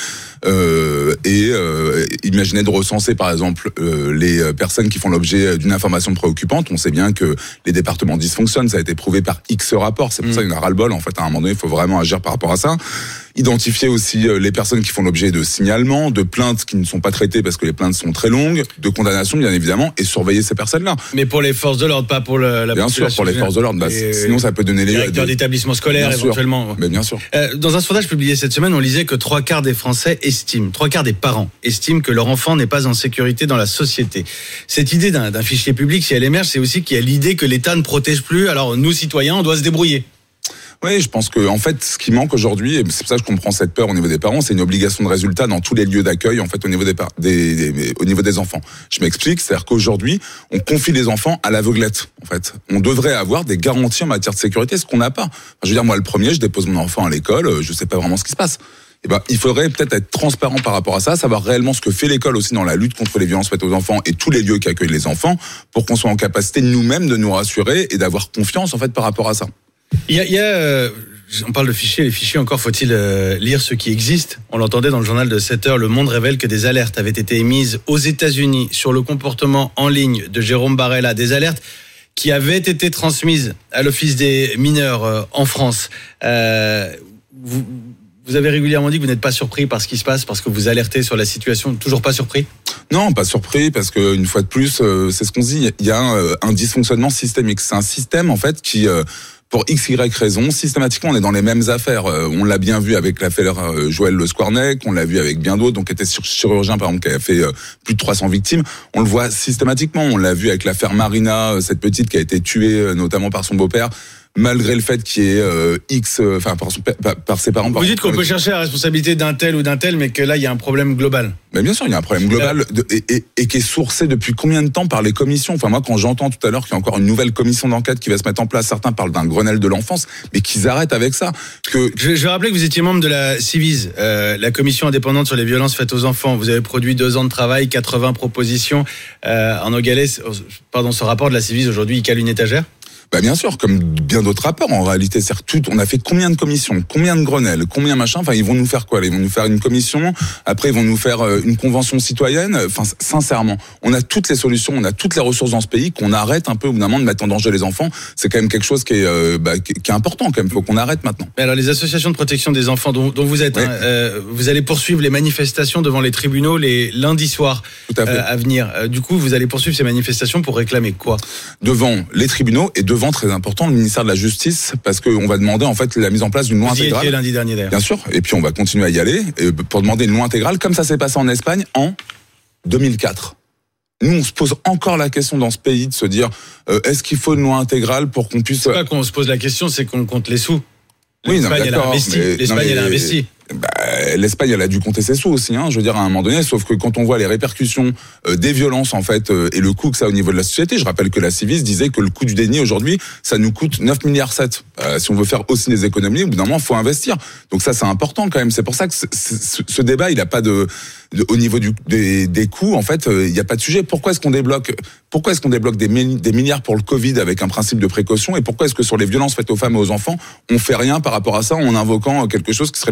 euh, et euh, imaginez de recenser par exemple euh, les personnes qui font l'objet d'une information préoccupante. On sait bien que les départements dysfonctionnent, ça a été prouvé par X rapports. C'est pour mmh. ça qu'il y en a ras-le-bol. En fait, à un moment donné, il faut vraiment agir par rapport à ça. Identifier aussi les personnes qui font l'objet de signalements, de plaintes qui ne sont pas traitées parce que les plaintes sont très longues, de condamnations bien évidemment, et surveiller ces personnes-là. Mais pour les forces de l'ordre, pas pour le, la bien population. Bien sûr, pour les forces de l'ordre. Bah, sinon, ça peut donner les directeurs des... d'établissements scolaires bien éventuellement. Sûr. Mais bien sûr. Euh, dans un sondage publié cette semaine, on lisait que trois quarts des Français estiment, trois quarts des parents estiment que leur enfant n'est pas en sécurité dans la société. Cette idée d'un, d'un fichier public, si elle émerge, c'est aussi qu'il y a l'idée que l'État ne protège plus. Alors nous, citoyens, on doit se débrouiller. Oui, je pense que en fait, ce qui manque aujourd'hui, et c'est pour ça que je comprends cette peur au niveau des parents, c'est une obligation de résultat dans tous les lieux d'accueil, en fait, au niveau des, par- des, des au niveau des enfants. Je m'explique, c'est-à-dire qu'aujourd'hui, on confie les enfants à l'aveuglette. En fait, on devrait avoir des garanties en matière de sécurité, ce qu'on n'a pas. Enfin, je veux dire, moi, le premier, je dépose mon enfant à l'école, je sais pas vraiment ce qui se passe. Eh ben, il faudrait peut-être être transparent par rapport à ça, savoir réellement ce que fait l'école aussi dans la lutte contre les violences faites aux enfants et tous les lieux qui accueillent les enfants, pour qu'on soit en capacité nous-mêmes de nous rassurer et d'avoir confiance en fait par rapport à ça. Il y a, il y a euh, on parle de fichiers, les fichiers encore faut-il euh, lire ceux qui existent. On l'entendait dans le journal de sept heures, Le Monde révèle que des alertes avaient été émises aux États-Unis sur le comportement en ligne de Jérôme Barella, des alertes qui avaient été transmises à l'Office des mineurs euh, en France. Euh, vous, Vous avez régulièrement dit que vous n'êtes pas surpris par ce qui se passe, parce que vous alertez sur la situation. Toujours pas surpris ? Non, pas surpris, parce que une fois de plus, euh, c'est ce qu'on se dit. Il y a un, euh, un dysfonctionnement systémique. C'est un système en fait qui, euh, pour X, Y raison, systématiquement, on est dans les mêmes affaires. Euh, on l'a bien vu avec l'affaire euh, Joël Le Squarnec, on l'a vu avec bien d'autres, donc qui était chirurgien par exemple, qui a fait euh, plus de trois cents victimes. On le voit systématiquement. On l'a vu avec l'affaire Marina, euh, cette petite qui a été tuée euh, notamment par son beau-père, malgré le fait qu'il y ait euh, X, enfin euh, par, par, par ses parents. Vous dites qu'on peut chercher la responsabilité d'un tel ou d'un tel, mais que là il y a un problème global. Mais bien sûr, il y a un problème global de, et, et, et qui est sourcé depuis combien de temps par les commissions. Enfin moi, quand j'entends tout à l'heure qu'il y a encore une nouvelle commission d'enquête qui va se mettre en place, certains parlent d'un Grenelle de l'enfance, mais qu'ils arrêtent avec ça. Que je, je vais rappeler que vous étiez membre de la Civiz, euh, la commission indépendante sur les violences faites aux enfants. Vous avez produit deux ans de travail, quatre-vingts propositions. Euh, Arnaud Gallet, pardon, ce rapport de la Civiz aujourd'hui, il cale une étagère. Bah bien sûr, comme bien d'autres rapports. En réalité, c'est tout. On a fait combien de commissions, combien de Grenelles, combien machin. Enfin, ils vont nous faire quoi? Ils vont nous faire une commission. Après, ils vont nous faire une convention citoyenne. Enfin, sincèrement, on a toutes les solutions, on a toutes les ressources dans ce pays. Qu'on arrête un peu au bout d'un moment de mettre en danger les enfants. C'est quand même quelque chose qui est, euh, bah, qui est important. Quand même, faut qu'on arrête maintenant. Mais alors, les associations de protection des enfants dont, dont vous êtes, oui. hein, euh, vous allez poursuivre les manifestations devant les tribunaux les lundis soirs à, euh, à venir. Euh, du coup, vous allez poursuivre ces manifestations pour réclamer quoi? Devant les tribunaux et devant, très important, le ministère de la Justice, parce qu'on va demander en fait la mise en place d'une loi vous y intégrale. étiez lundi dernier d'ailleurs. Bien sûr, et puis on va continuer à y aller pour demander une loi intégrale, comme ça s'est passé en Espagne en deux mille quatre. Nous, on se pose encore la question dans ce pays de se dire euh, est-ce qu'il faut une loi intégrale pour qu'on puisse. C'est pas qu'on se pose la question, c'est qu'on compte les sous. Oui, L'Espagne, non, elle a investi. mais, L'Espagne, non, mais, elle a investi. Bah, l'Espagne, elle a dû compter ses sous aussi, hein, je veux dire, à un moment donné, sauf que quand on voit les répercussions euh, des violences, en fait, euh, et le coût que ça a au niveau de la société, je rappelle que la Civiz disait que le coût du déni aujourd'hui, ça nous coûte neuf virgule sept milliards. Euh, si on veut faire aussi des économies, au bout d'un moment, il faut investir. Donc ça, c'est important quand même. C'est pour ça que c'est, c'est, ce débat, il n'a pas de, de... Au niveau du, des, des coûts, en fait, euh, il n'y a pas de sujet. Pourquoi est-ce qu'on débloque, pourquoi est-ce qu'on débloque des, des milliards pour le Covid avec un principe de précaution, et pourquoi est-ce que sur les violences faites aux femmes et aux enfants, on fait rien par rapport à ça en invoquant quelque chose qui serait de l'ordre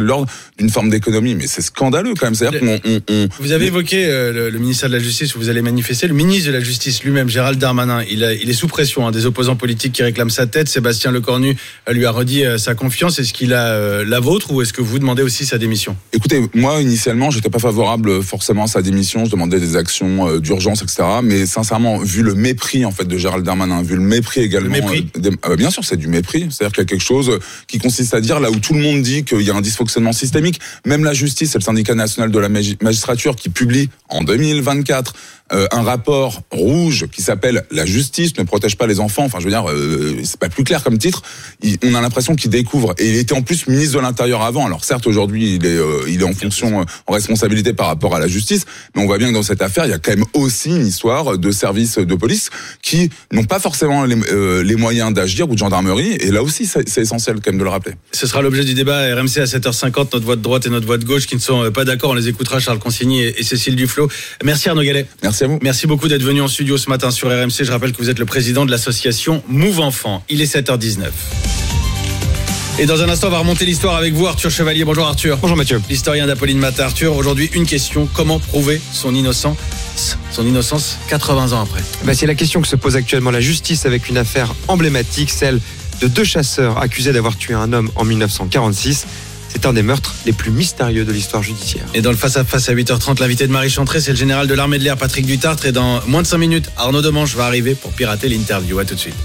d'une forme d'économie, mais c'est scandaleux quand même. C'est-à-dire qu'on, on, on... Vous avez évoqué euh, le, le ministère de la Justice où vous allez manifester. Le ministre de la Justice lui-même, Gérald Darmanin, il, a, il est sous pression hein, des opposants politiques qui réclament sa tête. Sébastien Lecornu euh, lui a redit euh, sa confiance. Est-ce qu'il a euh, la vôtre ou est-ce que vous demandez aussi sa démission ? Écoutez, moi initialement, j'étais pas favorable forcément à sa démission. Je demandais des actions euh, d'urgence, et cetera. Mais sincèrement, vu le mépris en fait de Gérald Darmanin, vu le mépris également, le mépris. Euh, des, euh, bien sûr, c'est du mépris. C'est-à-dire qu'il y a quelque chose qui consiste à dire là où tout le monde dit qu'il y a un dysfonctionnement systémique, même la justice, c'est le syndicat national de la magistrature qui publie en deux mille vingt-quatre euh, un rapport rouge qui s'appelle « La justice ne protège pas les enfants ». Enfin, je veux dire, euh, c'est pas plus clair comme titre. Il, on a l'impression qu'il découvre. Et il était en plus ministre de l'Intérieur avant. Alors certes, aujourd'hui, il est, euh, il est en fonction, euh, en responsabilité par rapport à la justice, mais on voit bien que dans cette affaire, il y a quand même aussi une histoire de services de police qui n'ont pas forcément les, euh, les moyens d'agir ou de gendarmerie. Et là aussi, c'est, c'est essentiel quand même de le rappeler. Ce sera l'objet du débat R M C à sept heures cinquante. Notre voix de droite et notre voix de gauche qui ne sont pas d'accord. On les écoutera, Charles Consigny et, et Cécile Duflot. Merci Arnaud Gallet. Merci à vous. Merci beaucoup d'être venu en studio ce matin sur R M C. Je rappelle que vous êtes le président de l'association Move Enfants. Il est sept heures dix-neuf. Et dans un instant, on va remonter l'histoire avec vous, Arthur Chevalier. Bonjour Arthur. Bonjour Mathieu. L'historien d'Apolline Matin. Arthur, aujourd'hui, une question. Comment prouver son innocence, son innocence quatre-vingts ans après ? Bah, c'est la question que se pose actuellement la justice avec une affaire emblématique, celle de deux chasseurs accusés d'avoir tué un homme en dix-neuf cent quarante-six. C'est un des meurtres les plus mystérieux de l'histoire judiciaire. Et dans le face-à-face à huit heures trente, l'invité de Marie Chantré, c'est le général de l'armée de l'air, Patrick Dutartre. Et dans moins de cinq minutes, Arnaud Demange va arriver pour pirater l'interview. À tout de suite.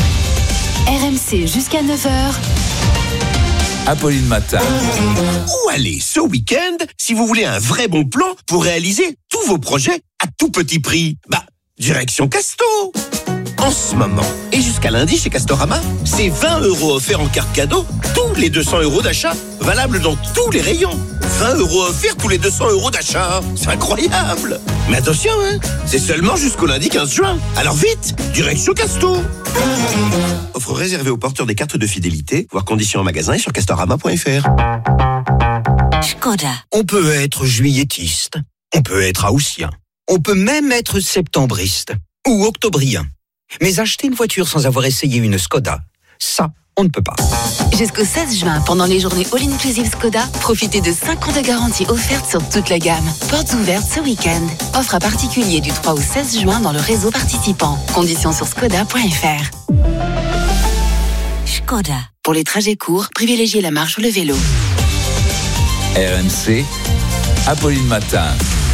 R M C jusqu'à neuf heures. Apolline Matin. Où aller ce week-end si vous voulez un vrai bon plan pour réaliser tous vos projets à tout petit prix ? Bah, direction Casto. En ce moment, et jusqu'à lundi chez Castorama, c'est vingt euros offerts en carte cadeau, tous les deux cents euros d'achat, valable dans tous les rayons. vingt euros offerts tous les deux cents euros d'achat, c'est incroyable. Mais attention, hein, c'est seulement jusqu'au lundi quinze juin. Alors vite, direction Casto. Offre réservée aux porteurs des cartes de fidélité, voir conditions en magasin et sur castorama point f r. Škoda. On peut être juilletiste, on peut être haussien, on peut même être septembriste ou octobrien. Mais acheter une voiture sans avoir essayé une Škoda, ça, on ne peut pas. Jusqu'au seize juin, pendant les journées All Inclusive Škoda, profitez de cinq ans de garantie offerte sur toute la gamme. Portes ouvertes ce week-end. Offre à particulier du trois au seize juin dans le réseau participant. Conditions sur škoda point f r. Škoda. Pour les trajets courts, privilégiez la marche ou le vélo. R M C, Apolline Matin.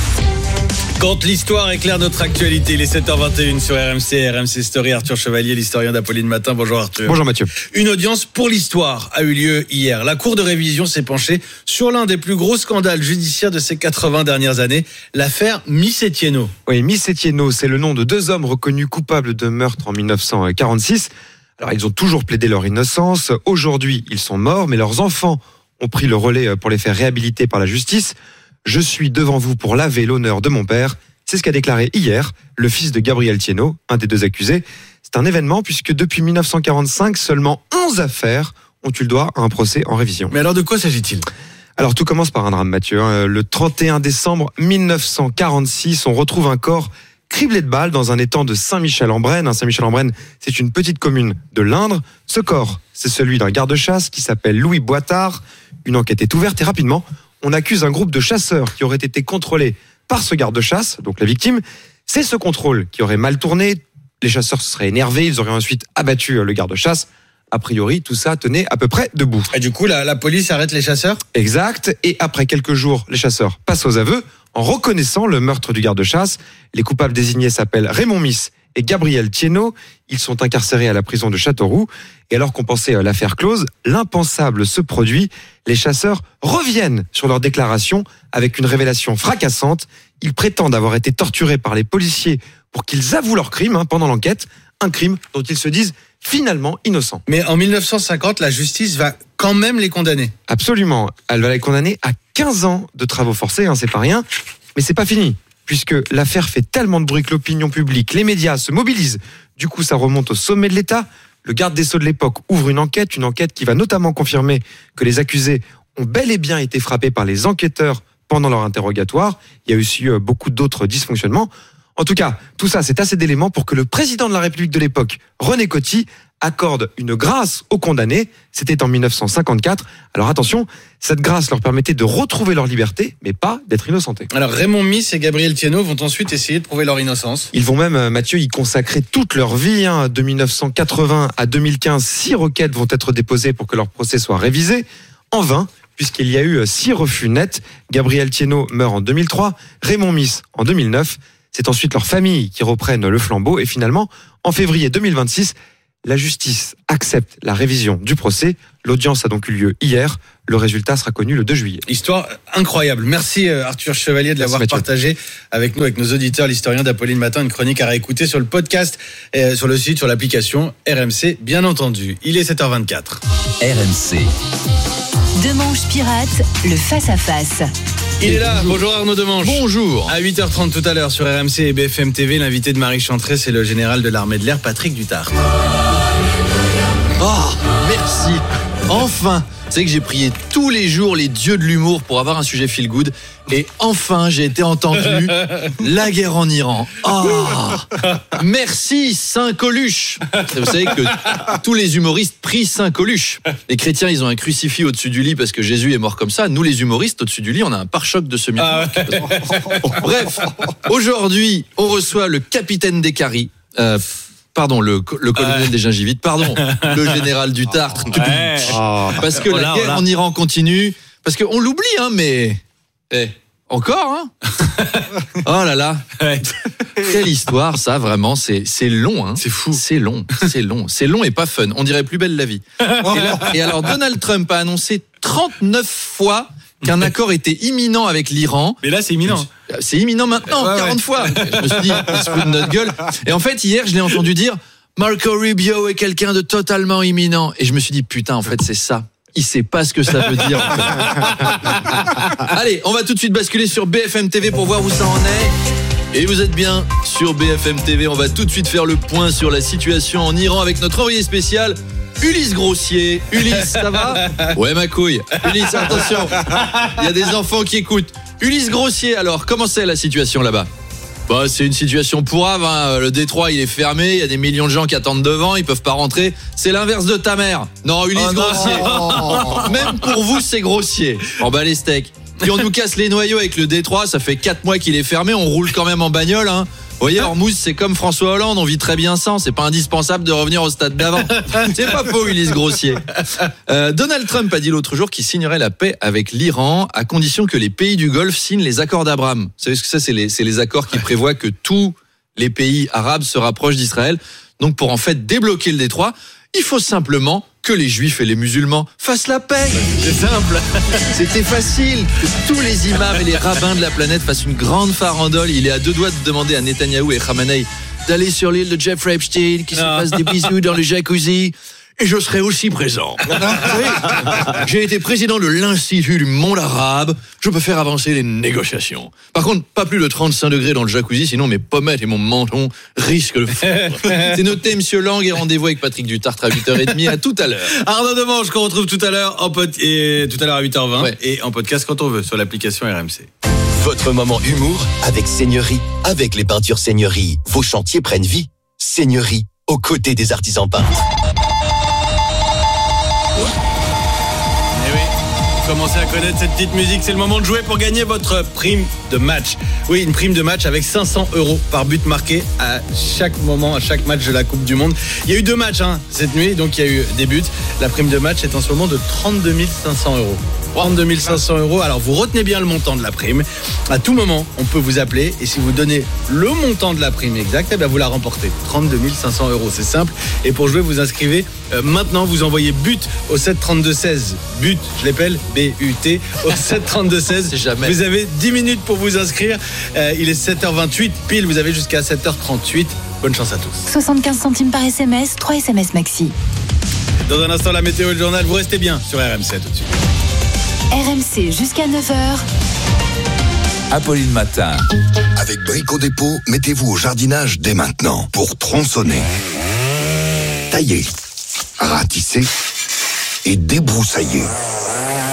Quand l'histoire éclaire notre actualité, il est sept heures vingt et une sur R M C, R M C Story. Arthur Chevalier, l'historien d'Apolline Matin. Bonjour Arthur. Bonjour Mathieu. Une audience pour l'histoire a eu lieu hier. La Cour de révision s'est penchée sur l'un des plus gros scandales judiciaires de ces quatre-vingts dernières années, l'affaire Miss Etienneau. Oui, Miss Etienneau, c'est le nom de deux hommes reconnus coupables de meurtre en dix-neuf cent quarante-six. Alors, ils ont toujours plaidé leur innocence. Aujourd'hui, ils sont morts, mais leurs enfants ont pris le relais pour les faire réhabiliter par la justice. Je suis devant vous pour laver l'honneur de mon père. C'est ce qu'a déclaré hier le fils de Gabriel Thienot, un des deux accusés. C'est un événement puisque depuis dix-neuf cent quarante-cinq, seulement onze affaires ont eu le droit à un procès en révision. Mais alors de quoi s'agit-il ? Alors tout commence par un drame, Mathieu. Le trente et un décembre dix-neuf cent quarante-six, on retrouve un corps criblé de balles dans un étang de Saint-Michel-en-Brenne. Saint-Michel-en-Brenne, c'est une petite commune de l'Indre. Ce corps, c'est celui d'un garde-chasse qui s'appelle Louis Boitard. Une enquête est ouverte et rapidement, on accuse un groupe de chasseurs qui auraient été contrôlés par ce garde-chasse, donc la victime. C'est ce contrôle qui aurait mal tourné. Les chasseurs se seraient énervés, ils auraient ensuite abattu le garde-chasse. A priori, tout ça tenait à peu près debout. Et du coup, la, la police arrête les chasseurs ? Exact. Et après quelques jours, les chasseurs passent aux aveux en reconnaissant le meurtre du garde-chasse. Les coupables désignés s'appellent Raymond Miss et Gabriel Thienot. Ils sont incarcérés à la prison de Châteauroux. Et alors qu'on pensait l'affaire close, l'impensable se produit. Les chasseurs reviennent sur leur déclaration avec une révélation fracassante. Ils prétendent avoir été torturés par les policiers pour qu'ils avouent leur crime hein, pendant l'enquête. Un crime dont ils se disent finalement innocents. Mais en dix-neuf cent cinquante, la justice va quand même les condamner. Absolument. Elle va les condamner à quinze ans de travaux forcés, hein, c'est pas rien. Mais c'est pas fini, puisque l'affaire fait tellement de bruit que l'opinion publique, les médias se mobilisent. Du coup, ça remonte au sommet de l'État. Le garde des Sceaux de l'époque ouvre une enquête, une enquête qui va notamment confirmer que les accusés ont bel et bien été frappés par les enquêteurs pendant leur interrogatoire. Il y a aussi eu beaucoup d'autres dysfonctionnements. En tout cas, tout ça, c'est assez d'éléments pour que le président de la République de l'époque, René Coty, accorde une grâce aux condamnés. C'était en dix-neuf cent cinquante-quatre. Alors attention, cette grâce leur permettait de retrouver leur liberté, mais pas d'être innocentés. Alors Raymond Miss et Gabriel Thienot vont ensuite essayer de prouver leur innocence. Ils vont même, Mathieu, y consacrer toute leur vie. Hein. De dix-neuf cent quatre-vingts à deux mille quinze, six requêtes vont être déposées pour que leur procès soit révisé. En vain, puisqu'il y a eu six refus nets. Gabriel Thienot meurt en deux mille trois, Raymond Miss en deux mille neuf. C'est ensuite leurs familles qui reprennent le flambeau. Et finalement, en février deux mille vingt-six, la justice accepte la révision du procès. L'audience a donc eu lieu hier. Le résultat sera connu le deux juillet. Histoire incroyable. Merci Arthur Chevalier de Merci l'avoir Mathieu. partagé avec nous, avec nos auditeurs, l'historien d'Apolline Matin, une chronique à réécouter sur le podcast, euh, sur le site, sur l'application R M C, bien entendu. Il est sept heures vingt-quatre. R M C. Demanche Pirate, le face-à-face. Il est là, bonjour Arnaud Demanche. Bonjour. À huit heures trente tout à l'heure sur R M C et B F M T V, l'invité de Marie Chantrey, c'est le général de l'armée de l'air, Patrick Dutart. Oh, merci. Enfin. C'est que j'ai prié tous les jours les dieux de l'humour pour avoir un sujet feel good. Et enfin, j'ai été entendu. La guerre en Iran. Oh, merci Saint Coluche. Vous savez que tous les humoristes prient Saint Coluche. Les chrétiens, ils ont un crucifix au-dessus du lit parce que Jésus est mort comme ça. Nous, les humoristes, au-dessus du lit, on a un pare-choc de semi. Ah ouais. Bref, aujourd'hui, on reçoit le capitaine des caries. Euh, Pardon, le, le colonel ouais. des gingivites, pardon, le général du Tartre. Ouais. Parce que la guerre en Iran continue, parce qu'on l'oublie, hein, mais... Eh, encore, hein. Oh là là. Ouais. Quelle histoire, ça, vraiment, c'est, c'est long, hein. C'est fou. C'est long, c'est long. C'est long et pas fun. On dirait plus belle la vie. Et, là, et alors, Donald Trump a annoncé trente-neuf fois qu'un accord était imminent avec l'Iran. Mais là, c'est imminent. C'est imminent maintenant, ouais, quarante ouais. fois. Je me suis dit, il se fout de notre gueule. Et en fait, hier, je l'ai entendu dire, Marco Rubio est quelqu'un de totalement imminent. Et je me suis dit, putain, en fait, c'est ça. Il sait pas ce que ça veut dire. En fait. Allez, on va tout de suite basculer sur B F M T V pour voir où ça en est. Et vous êtes bien sur B F M T V. On va tout de suite faire le point sur la situation en Iran avec notre envoyé spécial, Ulysse Grossier. Ulysse, ça va? Ouais, ma couille. Ulysse, attention. Il y a des enfants qui écoutent. Ulysse Grossier, alors, comment c'est la situation là-bas? Bah, c'est une situation pourrave, hein. Le détroit, il est fermé, il y a des millions de gens qui attendent devant, ils peuvent pas rentrer. C'est l'inverse de ta mère. Non, Ulysse oh Grossier. Non. Même pour vous, c'est grossier. En bas les steaks. Puis on nous casse les noyaux avec le détroit, ça fait quatre mois qu'il est fermé, on roule quand même en bagnole, hein. Vous voyez, Hormuz, c'est comme François Hollande, on vit très bien sans, c'est pas indispensable de revenir au stade d'avant. C'est pas faux, Ulysse Grossier. Euh, Donald Trump a dit l'autre jour qu'il signerait la paix avec l'Iran à condition que les pays du Golfe signent les accords d'Abraham. Vous savez ce que ça, c'est les, c'est les accords qui prévoient que tous les pays arabes se rapprochent d'Israël. Donc pour en fait débloquer le détroit, il faut simplement que les juifs et les musulmans fassent la paix. C'est simple. C'était facile. Que tous les imams et les rabbins de la planète fassent une grande farandole. Il est à deux doigts de demander à Netanyahou et Khamenei d'aller sur l'île de Jeffrey Epstein, qui se passe des bisous dans le jacuzzi. Et je serai aussi présent. Vous savez, j'ai été président de l'Institut du monde arabe. Je peux faire avancer les négociations. Par contre, pas plus de trente-cinq degrés dans le jacuzzi, sinon mes pommettes et mon menton risquent de fondre. C'est noté, monsieur Lang, et rendez-vous avec Patrick Dutart à huit heures trente. À tout à l'heure. Arnaud Demanche, qu'on retrouve tout à l'heure en pod... et tout à l'heure à huit heures vingt ouais. et en podcast quand on veut sur l'application R M C. Votre moment humour avec Seigneurie. Avec les peintures Seigneurie, vos chantiers prennent vie. Seigneurie, aux côtés des artisans peintres. Eh oui, vous commencez à connaître cette petite musique, c'est le moment de jouer pour gagner votre prime de match. Oui, une prime de match avec cinq cents euros par but marqué à chaque moment, à chaque match de la Coupe du Monde. Il y a eu deux matchs hein, cette nuit, donc il y a eu des buts. La prime de match est en ce moment de trente-deux mille cinq cents euros. trente-deux mille cinq cents euros. Alors vous retenez bien le montant de la prime. À tout moment, on peut vous appeler et si vous donnez le montant de la prime exact, eh bien vous la remportez. trente-deux mille cinq cents euros, c'est simple. Et pour jouer, vous inscrivez euh, maintenant. Vous envoyez but au sept trente-deux seize. But, je l'appelle B U T au sept trente-deux seize. C'est jamais. Vous avez dix minutes pour vous inscrire. Euh, il est sept heures vingt-huit pile. Vous avez jusqu'à sept heures trente-huit. Bonne chance à tous. soixante-quinze centimes par S M S, trois S M S maxi. Dans un instant, la météo et le journal. Vous restez bien sur R M C. Tout de suite. R M C jusqu'à neuf heures. Apolline Matin. Avec Brico Dépôt, mettez-vous au jardinage dès maintenant pour tronçonner, tailler, ratisser et débroussailler.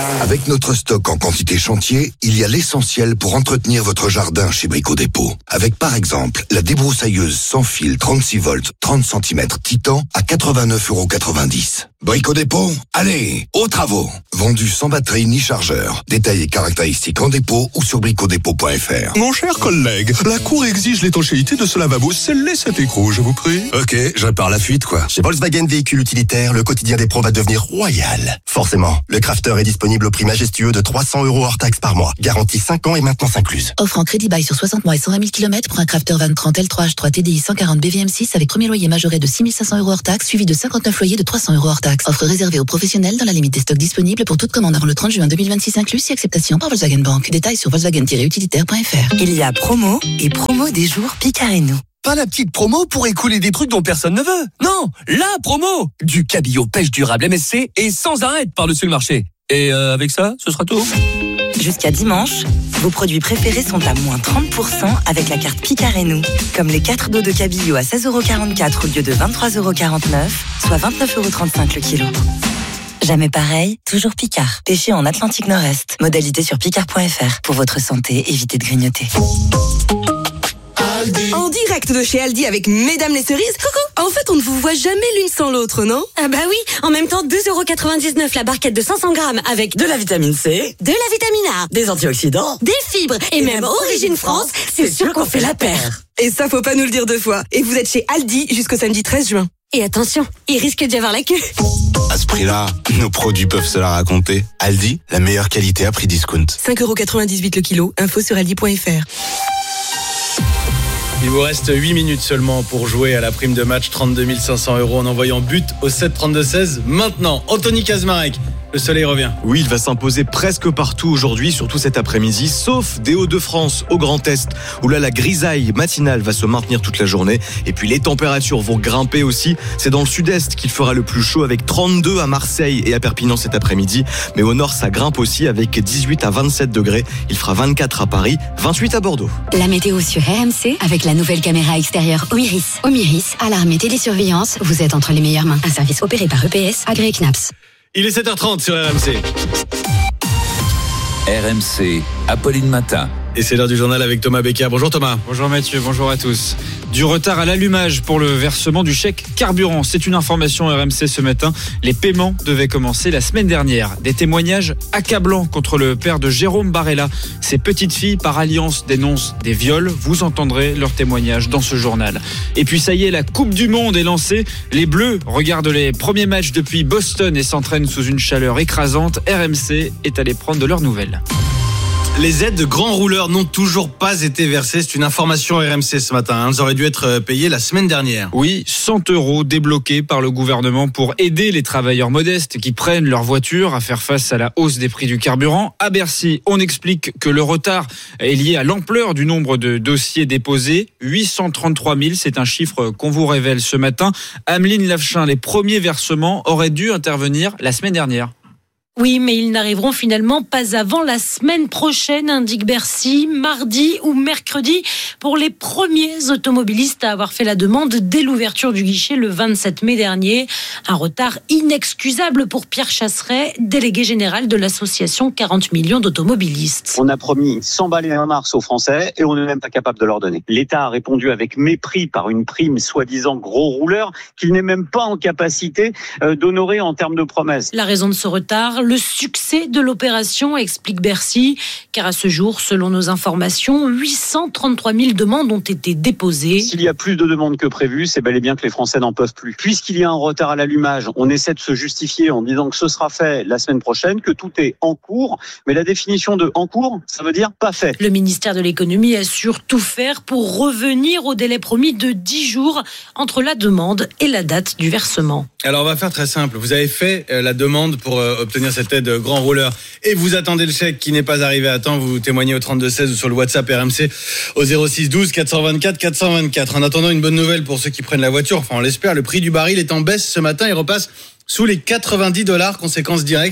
Avec notre stock en quantité chantier, il y a l'essentiel pour entretenir votre jardin chez Brico Dépôt. Avec par exemple la débroussailleuse sans fil trente-six volts, trente centimètres Titan à quatre-vingt-neuf euros quatre-vingt-dix. Brico Dépôt, allez, aux travaux. Vendu sans batterie ni chargeur. Détails et caractéristiques en dépôt ou sur bricodépôt point f r. Mon cher collègue, la Cour exige l'étanchéité de ce lavabo. Scellez cet écrou, je vous prie. Ok, je pars la fuite, quoi. Chez Volkswagen Véhicules Utilitaires, le quotidien des pros va devenir royal. Forcément, le Crafter est disponible au prix majestueux de trois cents euros hors taxe par mois. Garantie cinq ans et maintenance incluse. Offre en crédit bail sur soixante mois et cent vingt mille kilomètres pour un Crafter Van trente L trois H trois T D I cent quarante B V M six avec premier loyer majoré de six mille cinq cents euros hors taxe, suivi de cinquante-neuf loyers de trois cents euros hors taxe. Offre réservée aux professionnels dans la limite des stocks disponibles pour toute commande avant le trente juin deux mille vingt-six inclus si acceptation par Volkswagen Bank. Détails sur volkswagen tiret utilitaire point f r. Il y a promo et promo des jours Picard et nous. Pas la petite promo pour écouler des trucs dont personne ne veut. Non, la promo du cabillaud pêche durable M S C et sans arrêt par-dessus le marché. Et euh, avec ça, ce sera tout. Jusqu'à dimanche, vos produits préférés sont à moins trente pour cent avec la carte Picard et nous. Comme les quatre dos de cabillaud à seize euros quarante-quatre au lieu de vingt-trois euros quarante-neuf, soit vingt-neuf euros trente-cinq le kilo. Jamais pareil, toujours Picard. Pêché en Atlantique Nord-Est. Modalité sur picard point f r. Pour votre santé, évitez de grignoter. En direct de chez Aldi avec Mesdames les cerises. Coucou. En fait, on ne vous voit jamais l'une sans l'autre, non? Ah bah oui. En même temps, deux euros quatre-vingt-dix-neuf la barquette de cinq cents grammes avec de la vitamine C, de la vitamine A, des antioxydants, des fibres et, et même Origine France. C'est sûr qu'on fait la paire. Et ça, faut pas nous le dire deux fois. Et vous êtes chez Aldi jusqu'au samedi treize juin. Et attention, il risque d'y avoir la queue. À ce prix-là, nos produits peuvent se la raconter. Aldi, la meilleure qualité à prix discount. cinq euros quatre-vingt-dix-huit le kilo. Info sur aldi point f r. Il vous reste huit minutes seulement pour jouer à la prime de match trente-deux mille cinq cents euros en envoyant but au sept trente-deux seize. Maintenant, Anthony Kazmarek. Le soleil revient. Oui, il va s'imposer presque partout aujourd'hui, surtout cet après-midi, sauf des Hauts-de-France au Grand Est, où là la grisaille matinale va se maintenir toute la journée. Et puis les températures vont grimper aussi. C'est dans le sud-est qu'il fera le plus chaud, avec trente-deux à Marseille et à Perpignan cet après-midi. Mais au nord, ça grimpe aussi avec dix-huit à vingt-sept degrés. Il fera vingt-quatre à Paris, vingt-huit à Bordeaux. La météo sur R M C avec la nouvelle caméra extérieure Omiris. Omiris, alarme et télésurveillance, vous êtes entre les meilleures mains. Un service opéré par E P S, agréé C N A P S. Il est sept heures trente sur R M C. R M C, Apolline Matin. Et c'est l'heure du journal avec Thomas Becker. Bonjour Thomas. Bonjour Mathieu, bonjour à tous. Du retard à l'allumage pour le versement du chèque carburant. C'est une information R M C ce matin. Les paiements devaient commencer la semaine dernière. Des témoignages accablants contre le père de Jérôme Barella. Ses petites filles, par alliance, dénoncent des viols. Vous entendrez leurs témoignages dans ce journal. Et puis ça y est, la Coupe du Monde est lancée. Les Bleus regardent les premiers matchs depuis Boston et s'entraînent sous une chaleur écrasante. R M C est allé prendre de leurs nouvelles. Les aides de grands rouleurs n'ont toujours pas été versées. C'est une information R M C ce matin. Elles auraient dû être payées la semaine dernière. Oui, cent euros débloqués par le gouvernement pour aider les travailleurs modestes qui prennent leur voiture à faire face à la hausse des prix du carburant. À Bercy, on explique que le retard est lié à l'ampleur du nombre de dossiers déposés. huit cent trente-trois mille, c'est un chiffre qu'on vous révèle ce matin. Ameline Lavechin, les premiers versements auraient dû intervenir la semaine dernière. Oui, mais ils n'arriveront finalement pas avant la semaine prochaine, indique Bercy, mardi ou mercredi, pour les premiers automobilistes à avoir fait la demande dès l'ouverture du guichet le vingt-sept mai dernier. Un retard inexcusable pour Pierre Chasseret, délégué général de l'association quarante millions d'automobilistes. On a promis cent balles et un mars aux Français et on n'est même pas capable de leur donner. L'État a répondu avec mépris par une prime soi-disant gros rouleur qu'il n'est même pas en capacité d'honorer en termes de promesses. La raison de ce retard, le succès de l'opération, explique Bercy, car à ce jour, selon nos informations, huit cent trente-trois mille demandes ont été déposées. S'il y a plus de demandes que prévu, c'est bel et bien que les Français n'en peuvent plus. Puisqu'il y a un retard à l'allumage, on essaie de se justifier en disant que ce sera fait la semaine prochaine, que tout est en cours, mais la définition de en cours, ça veut dire pas fait. Le ministère de l'économie assure tout faire pour revenir au délai promis de dix jours entre la demande et la date du versement. Alors on va faire très simple. Vous avez fait la demande pour obtenir cette aide grand rouleur et vous attendez le chèque qui n'est pas arrivé à temps. Vous témoignez au trente-deux seize ou sur le WhatsApp R M C au zéro six douze quatre cent vingt-quatre quatre cent vingt-quatre. En attendant, une bonne nouvelle pour ceux qui prennent la voiture. Enfin, on l'espère. Le prix du baril est en baisse ce matin. Il repasse sous les quatre-vingt-dix dollars. Conséquence directe,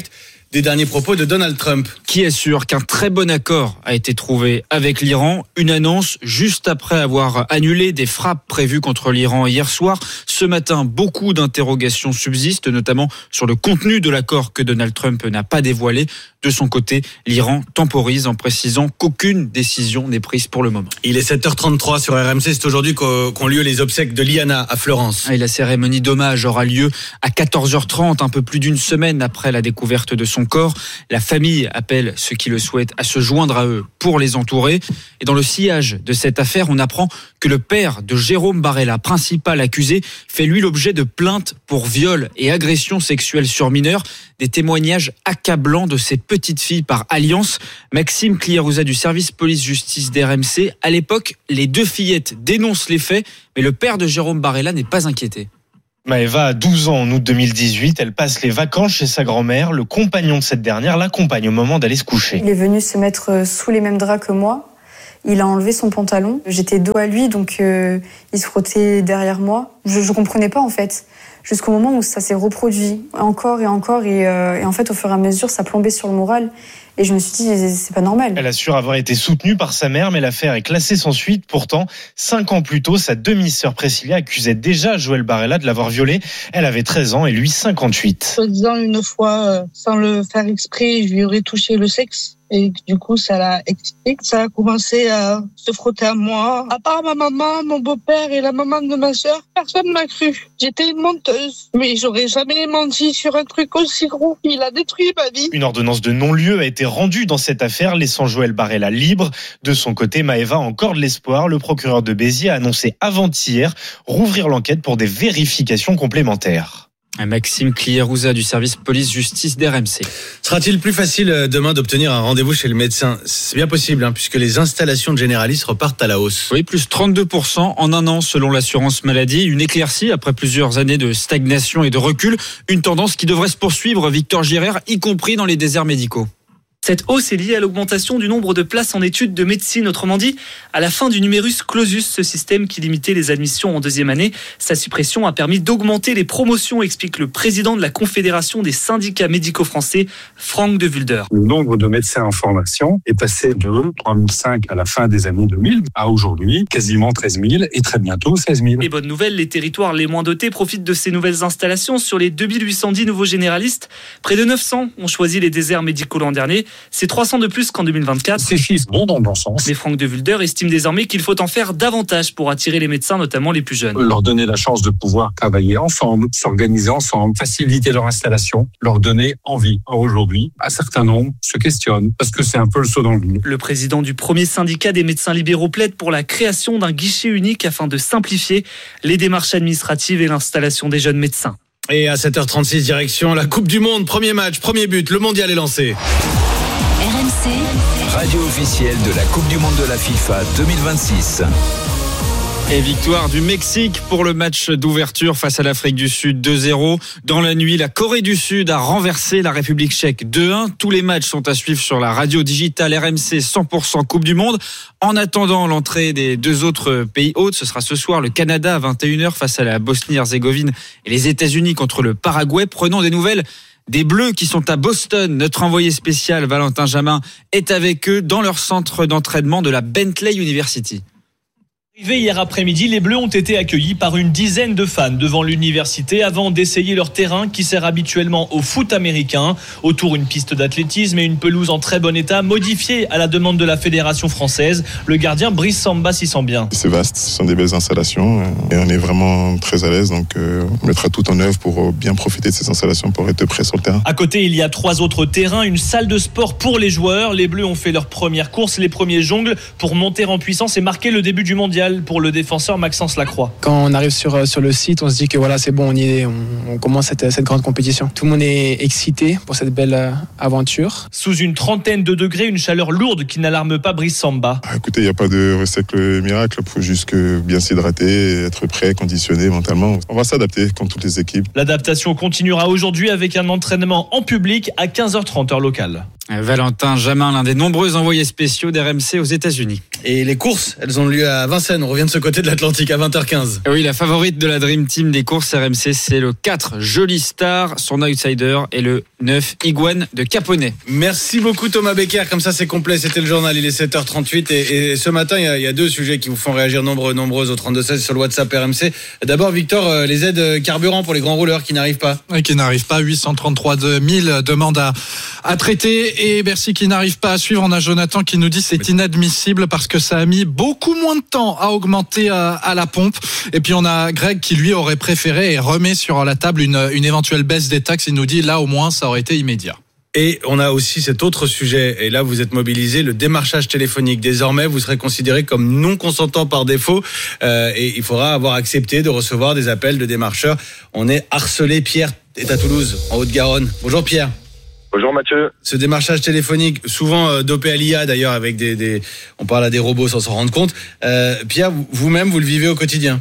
des derniers propos de Donald Trump. Qui assure qu'un très bon accord a été trouvé avec l'Iran. Une annonce juste après avoir annulé des frappes prévues contre l'Iran hier soir. Ce matin, beaucoup d'interrogations subsistent, notamment sur le contenu de l'accord que Donald Trump n'a pas dévoilé. De son côté, l'Iran temporise en précisant qu'aucune décision n'est prise pour le moment. Il est sept heures trente-trois sur R M C. C'est aujourd'hui qu'ont lieu les obsèques de Liana à Florence. Et la cérémonie d'hommage aura lieu à quatorze heures trente, un peu plus d'une semaine après la découverte de son corps. La famille appelle ceux qui le souhaitent à se joindre à eux pour les entourer. Et dans le sillage de cette affaire, on apprend que le père de Jérôme Barella, principal accusé, fait lui l'objet de plaintes pour viol et agression sexuelle sur mineurs. Des témoignages accablants de ces petites filles par alliance. Maxime Clierouza du service police-justice d'R M C. À l'époque, les deux fillettes dénoncent les faits, mais le père de Jérôme Barella n'est pas inquiété. Maëva a douze ans en août deux mille dix-huit. Elle passe les vacances chez sa grand-mère. Le compagnon de cette dernière l'accompagne au moment d'aller se coucher. Il est venu se mettre sous les mêmes draps que moi. Il a enlevé son pantalon. J'étais dos à lui, donc euh, il se frottait derrière moi. Je ne comprenais pas en fait. Jusqu'au moment où ça s'est reproduit encore et encore. Et, euh, et en fait, au fur et à mesure, ça plombait sur le moral. Et je me suis dit, c'est pas normal. Elle assure avoir été soutenue par sa mère, mais l'affaire est classée sans suite. Pourtant, cinq ans plus tôt, sa demi-sœur Priscilla accusait déjà Joël Barella de l'avoir violée. Elle avait treize ans et lui cinquante-huit. Soi-disant, une fois, euh, sans le faire exprès, je lui aurais touché le sexe. Et du coup, ça l'a excité. Ça a commencé à se frotter à moi. À part ma maman, mon beau-père et la maman de ma sœur, personne m'a cru. J'étais une menteuse. Mais j'aurais jamais menti sur un truc aussi gros. Il a détruit ma vie. Une ordonnance de non-lieu a été rendue dans cette affaire, laissant Joël Barella libre. De son côté, Maëva a encore de l'espoir. Le procureur de Béziers a annoncé avant-hier rouvrir l'enquête pour des vérifications complémentaires. Maxime Clierouza du service police-justice d'R M C. Sera-t-il plus facile demain d'obtenir un rendez-vous chez le médecin ? C'est bien possible, hein, puisque les installations de généralistes repartent à la hausse. Oui, plus trente-deux pour cent en un an selon l'assurance maladie. Une éclaircie après plusieurs années de stagnation et de recul. Une tendance qui devrait se poursuivre, Victor Girard, y compris dans les déserts médicaux. Cette hausse est liée à l'augmentation du nombre de places en études de médecine. Autrement dit, à la fin du numerus clausus, ce système qui limitait les admissions en deuxième année, sa suppression a permis d'augmenter les promotions, explique le président de la Confédération des syndicats médicaux français, Franck de Vulder. Le nombre de médecins en formation est passé de trois mille cinq à la fin des années deux mille à aujourd'hui quasiment treize mille et très bientôt seize mille. Et bonne nouvelle, les territoires les moins dotés profitent de ces nouvelles installations. Sur les deux mille huit cent dix nouveaux généralistes, près de neuf cents ont choisi les déserts médicaux l'an dernier. C'est trois cents de plus qu'en deux mille vingt-quatre. Ces chiffres vont dans le bon sens. Mais Franck de Vulder estime désormais qu'il faut en faire davantage pour attirer les médecins, notamment les plus jeunes. Leur donner la chance de pouvoir travailler ensemble, s'organiser ensemble, faciliter leur installation, leur donner envie. Or, aujourd'hui, un certain nombre se questionnent parce que c'est un peu le saut dans le vide. Le président du premier syndicat des médecins libéraux plaide pour la création d'un guichet unique afin de simplifier les démarches administratives et l'installation des jeunes médecins. Et à sept heures trente-six, direction la Coupe du Monde. Premier match, premier but, le mondial est lancé. R M C, radio officielle de la Coupe du Monde de la FIFA deux mille vingt-six. Et victoire du Mexique pour le match d'ouverture face à l'Afrique du Sud deux zéro. Dans la nuit, la Corée du Sud a renversé la République tchèque deux un. Tous les matchs sont à suivre sur la radio digitale R M C cent pour cent Coupe du Monde. En attendant l'entrée des deux autres pays hôtes, ce sera ce soir le Canada à vingt et une heures face à la Bosnie-Herzégovine et les États-Unis contre le Paraguay. Prenons des nouvelles des Bleus qui sont à Boston. Notre envoyé spécial Valentin Jamin est avec eux dans leur centre d'entraînement de la Bentley University. Arrivé hier après-midi, les Bleus ont été accueillis par une dizaine de fans devant l'université avant d'essayer leur terrain qui sert habituellement au foot américain. Autour, une piste d'athlétisme et une pelouse en très bon état, modifiée à la demande de la fédération française. Le gardien Brice Samba s'y sent bien. C'est vaste, ce sont des belles installations et on est vraiment très à l'aise. Donc euh, on mettra tout en œuvre pour bien profiter de ces installations pour être prêt sur le terrain. À côté, il y a trois autres terrains, une salle de sport pour les joueurs. Les Bleus ont fait leur première course, les premiers jongles pour monter en puissance et marquer le début du mondial pour le défenseur Maxence Lacroix. Quand on arrive sur, sur le site, on se dit que voilà, c'est bon, on y est, on, on commence cette, cette grande compétition. Tout le monde est excité pour cette belle aventure. Sous une trentaine de degrés, une chaleur lourde qui n'alarme pas Brice Samba. Ah, écoutez, il n'y a pas de recette miracle, il faut juste que bien s'hydrater, être prêt, conditionné mentalement. On va s'adapter comme toutes les équipes. L'adaptation continuera aujourd'hui avec un entraînement en public à quinze heures trente heure locale. Valentin Jamin, l'un des nombreux envoyés spéciaux d'R M C aux États-Unis. Et les courses, elles ont lieu à Vincennes. On revient de ce côté de l'Atlantique à vingt heures quinze. Oui, la favorite de la Dream Team des courses R M C, c'est le quatre Joli Star. Son outsider est le neuf Iguane de Caponnet. Merci beaucoup Thomas Becker. Comme ça, c'est complet. C'était le journal. Il est sept heures trente-huit. Et, et ce matin, il y, a, il y a deux sujets qui vous font réagir nombreux, nombreuses au trente-deux seize sur le WhatsApp R M C. D'abord, Victor, les aides carburant pour les grands rouleurs qui n'arrivent pas. Oui, qui n'arrivent pas. huit cent trente-trois mille demandes à, à traiter. Et Bercy qui n'arrive pas à suivre. On a Jonathan qui nous dit c'est inadmissible parce que ça a mis beaucoup moins de temps à augmenter à, à la pompe. Et puis on a Greg qui lui aurait préféré et remet sur la table une, une éventuelle baisse des taxes. Il nous dit là au moins ça aurait été immédiat. Et on a aussi cet autre sujet, et là vous êtes mobilisé, le démarchage téléphonique. Désormais, vous serez considéré comme non consentant par défaut, euh, et il faudra avoir accepté de recevoir des appels de démarcheurs. On est harcelé. Pierre est à Toulouse, en Haute-Garonne. Bonjour Pierre. Bonjour Mathieu. Ce démarchage téléphonique, souvent euh, dopé à l'I A d'ailleurs, avec des, des, on parle à des robots sans s'en rendre compte. Euh, Pierre, vous-même, vous le vivez au quotidien?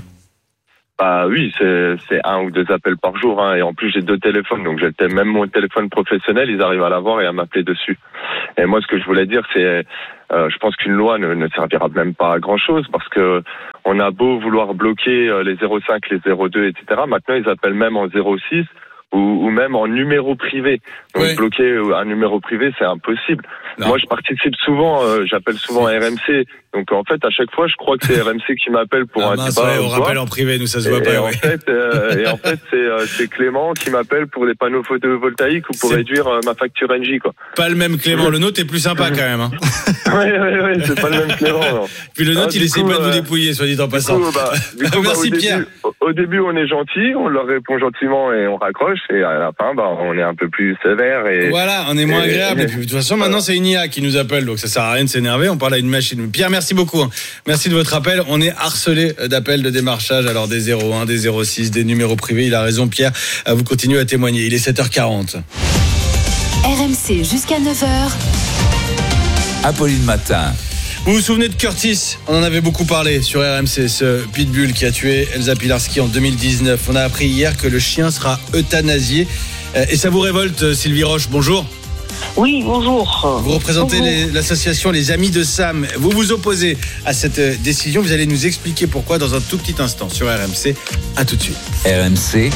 Bah oui, c'est, c'est un ou deux appels par jour, hein, et en plus j'ai deux téléphones, donc j'ai le, même mon téléphone professionnel, ils arrivent à l'avoir et à m'appeler dessus. Et moi, ce que je voulais dire, c'est, euh, je pense qu'une loi ne, ne servira même pas à grand chose, parce que on a beau vouloir bloquer les zéro cinq, les zéro deux, et cetera. Maintenant, ils appellent même en zéro six. Ou, ou même en numéro privé. Donc ouais. Bloquer un numéro privé, c'est impossible. Non. Moi, je participe souvent, euh, j'appelle souvent R M C. Donc en fait, à chaque fois, je crois que c'est R M C qui m'appelle pour ah, un mince, débat. Ouais, on rappelle en privé, nous ça se voit et, pas. Et, ouais. en fait, euh, et en fait, c'est, euh, c'est Clément qui m'appelle pour des panneaux photovoltaïques ou pour c'est... réduire euh, ma facture Engie, quoi. Pas le même Clément. Le nôtre est plus sympa quand même. Hein. ouais, ouais, ouais, c'est pas le même Clément. Non. Puis le nôtre, ah, il essaie coup, pas de euh, vous dépouiller, soit dit en passant. Du coup, bah, du coup, Merci bah, au Pierre. Début, au, au début, on est gentil, on leur répond gentiment et on raccroche. Et à la fin, bah, on est un peu plus sévère. Et voilà, on est moins et, agréable. Et, et puis, de toute façon, maintenant, c'est une I A qui nous appelle, donc ça sert à rien de s'énerver. On parle à une machine. Pierre, merci beaucoup. Merci de votre appel. On est harcelé d'appels de démarchage, alors des zéro un, des zéro six, des numéros privés. Il a raison, Pierre. Vous continuez à témoigner. Il est sept heures quarante. R M C jusqu'à neuf heures. Apolline Matin. Vous vous souvenez de Curtis? On en avait beaucoup parlé sur R M C, ce pitbull qui a tué Elsa Pilarski en deux mille dix-neuf. On a appris hier que le chien sera euthanasié. Et ça vous révolte, Sylvie Roche? Bonjour. Oui, bonjour. Vous représentez bonjour. Les, l'association Les Amis de Sam. Vous vous opposez à cette décision. Vous allez nous expliquer pourquoi dans un tout petit instant sur R M C. À tout de suite. R M C,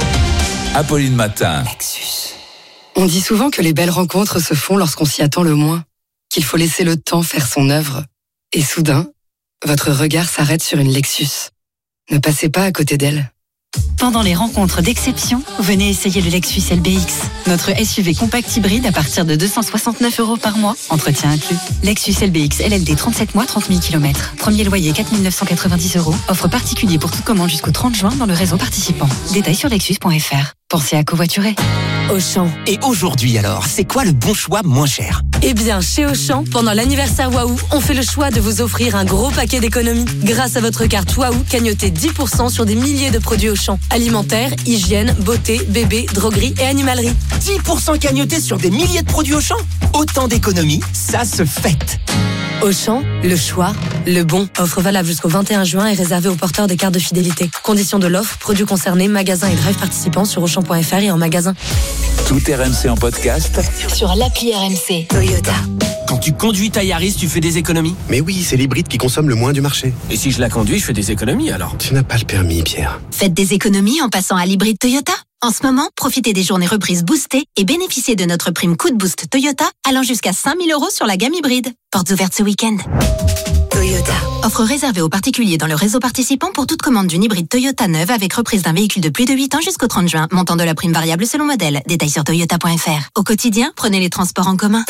Apolline Matin. Lexus. On dit souvent que les belles rencontres se font lorsqu'on s'y attend le moins, qu'il faut laisser le temps faire son œuvre. Et soudain, votre regard s'arrête sur une Lexus. Ne passez pas à côté d'elle. Pendant les rencontres d'exception, venez essayer le Lexus L B X. Notre S U V compact hybride à partir de deux cent soixante-neuf euros par mois, entretien inclus. Lexus L B X L L D trente-sept mois, trente mille kilomètres. Premier loyer quatre mille neuf cent quatre-vingt-dix euros. Offre particulier pour toute commande jusqu'au trente juin dans le réseau participant. Détails sur lexus point f r. Pensez à covoiturer. Auchan. Et aujourd'hui alors, c'est quoi le bon choix moins cher? Eh bien, chez Auchan, pendant l'anniversaire Waouh, on fait le choix de vous offrir un gros paquet d'économies. Grâce à votre carte Waouh, cagnotez dix pour cent sur des milliers de produits Auchan. Alimentaire, hygiène, beauté, bébé, droguerie et animalerie. dix pour cent cagnotés sur des milliers de produits Auchan? Autant d'économies, ça se fête. Auchan, le choix, le bon. Offre valable jusqu'au vingt et un juin et réservée aux porteurs des cartes de fidélité. Conditions de l'offre, produits concernés, magasins et drive participants sur auchan point f r et en magasin. Tout R M C en podcast sur l'appli R M C. Toyota. Quand tu conduis ta Yaris, tu fais des économies? Mais oui, c'est l'hybride qui consomme le moins du marché. Et si je la conduis, je fais des économies alors? Tu n'as pas le permis, Pierre. Faites des économies en passant à l'hybride Toyota. En ce moment, profitez des journées reprises boostées et bénéficiez de notre prime coup de boost Toyota allant jusqu'à cinq mille euros sur la gamme hybride. Portes ouvertes ce week-end. Toyota. Offre réservée aux particuliers dans le réseau participant pour toute commande d'une hybride Toyota neuve avec reprise d'un véhicule de plus de huit ans jusqu'au trente juin. Montant de la prime variable selon modèle. Détails sur toyota point f r. Au quotidien, prenez les transports en commun.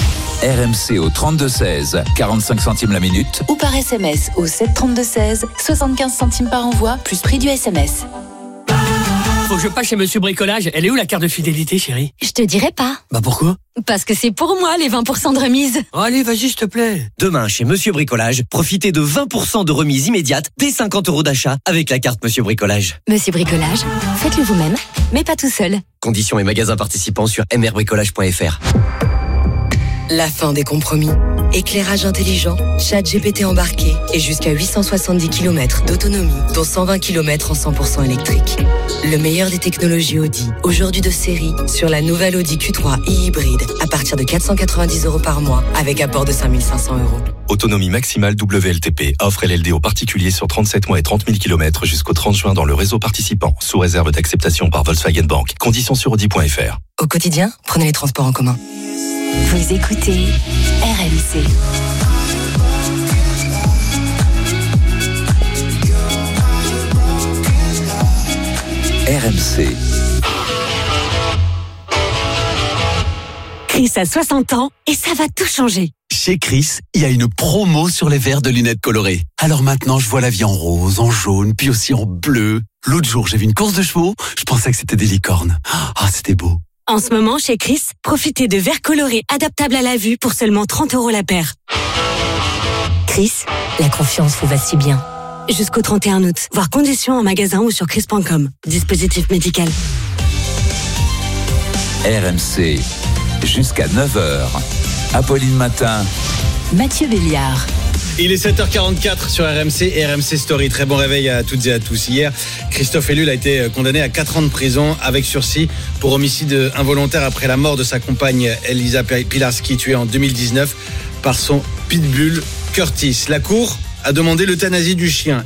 R M C au trente-deux seize, quarante-cinq centimes la minute. Ou par S M S au sept trente-deux seize, soixante-quinze centimes par envoi, plus prix du S M S. Faut que je passe chez Monsieur Bricolage. Elle est où la carte de fidélité, chérie? Je te dirai pas. Bah pourquoi? Parce que c'est pour moi les vingt pour cent de remise. Oh, allez, vas-y, s'il te plaît. Demain, chez Monsieur Bricolage, profitez de vingt pour cent de remise immédiate dès cinquante euros d'achat avec la carte Monsieur Bricolage. Monsieur Bricolage, faites-le vous-même, mais pas tout seul. Conditions et magasins participants sur m r bricolage point f r. La fin des compromis. Éclairage intelligent, chat G P T embarqué et jusqu'à huit cent soixante-dix kilomètres d'autonomie, dont cent vingt kilomètres en cent pour cent électrique. Le meilleur des technologies Audi, aujourd'hui de série, sur la nouvelle Audi Q trois e-hybride, à partir de quatre cent quatre-vingt-dix euros par mois, avec apport de cinq mille cinq cents euros. Autonomie maximale W L T P. Offre L L D aux particuliers sur trente-sept mois et trente mille kilomètres jusqu'au trente juin dans le réseau participant, sous réserve d'acceptation par Volkswagen Bank. Conditions sur audi point f r. Au quotidien, prenez les transports en commun. Vous écoutez R M C. R M C. Chris a soixante ans et ça va tout changer. Chez Chris, il y a une promo sur les verres de lunettes colorées. Alors maintenant, je vois la vie en rose, en jaune, puis aussi en bleu. L'autre jour, j'ai vu une course de chevaux, je pensais que c'était des licornes. Ah, c'était beau. En ce moment, chez Chris, profitez de verres colorés adaptables à la vue pour seulement trente euros la paire. Chris, la confiance vous va si bien. Jusqu'au trente et un août. Voir conditions en magasin ou sur chris point com. Dispositif médical. R M C, jusqu'à neuf heures. Apolline Matin. Mathieu Béliard. Il est sept heures quarante-quatre sur R M C et R M C Story. Très bon réveil à toutes et à tous. Hier, Christophe Ellul a été condamné à quatre ans de prison avec sursis pour homicide involontaire après la mort de sa compagne Elisa Pilarski, tuée en deux mille dix-neuf par son pitbull Curtis. La cour a demandé l'euthanasie du chien.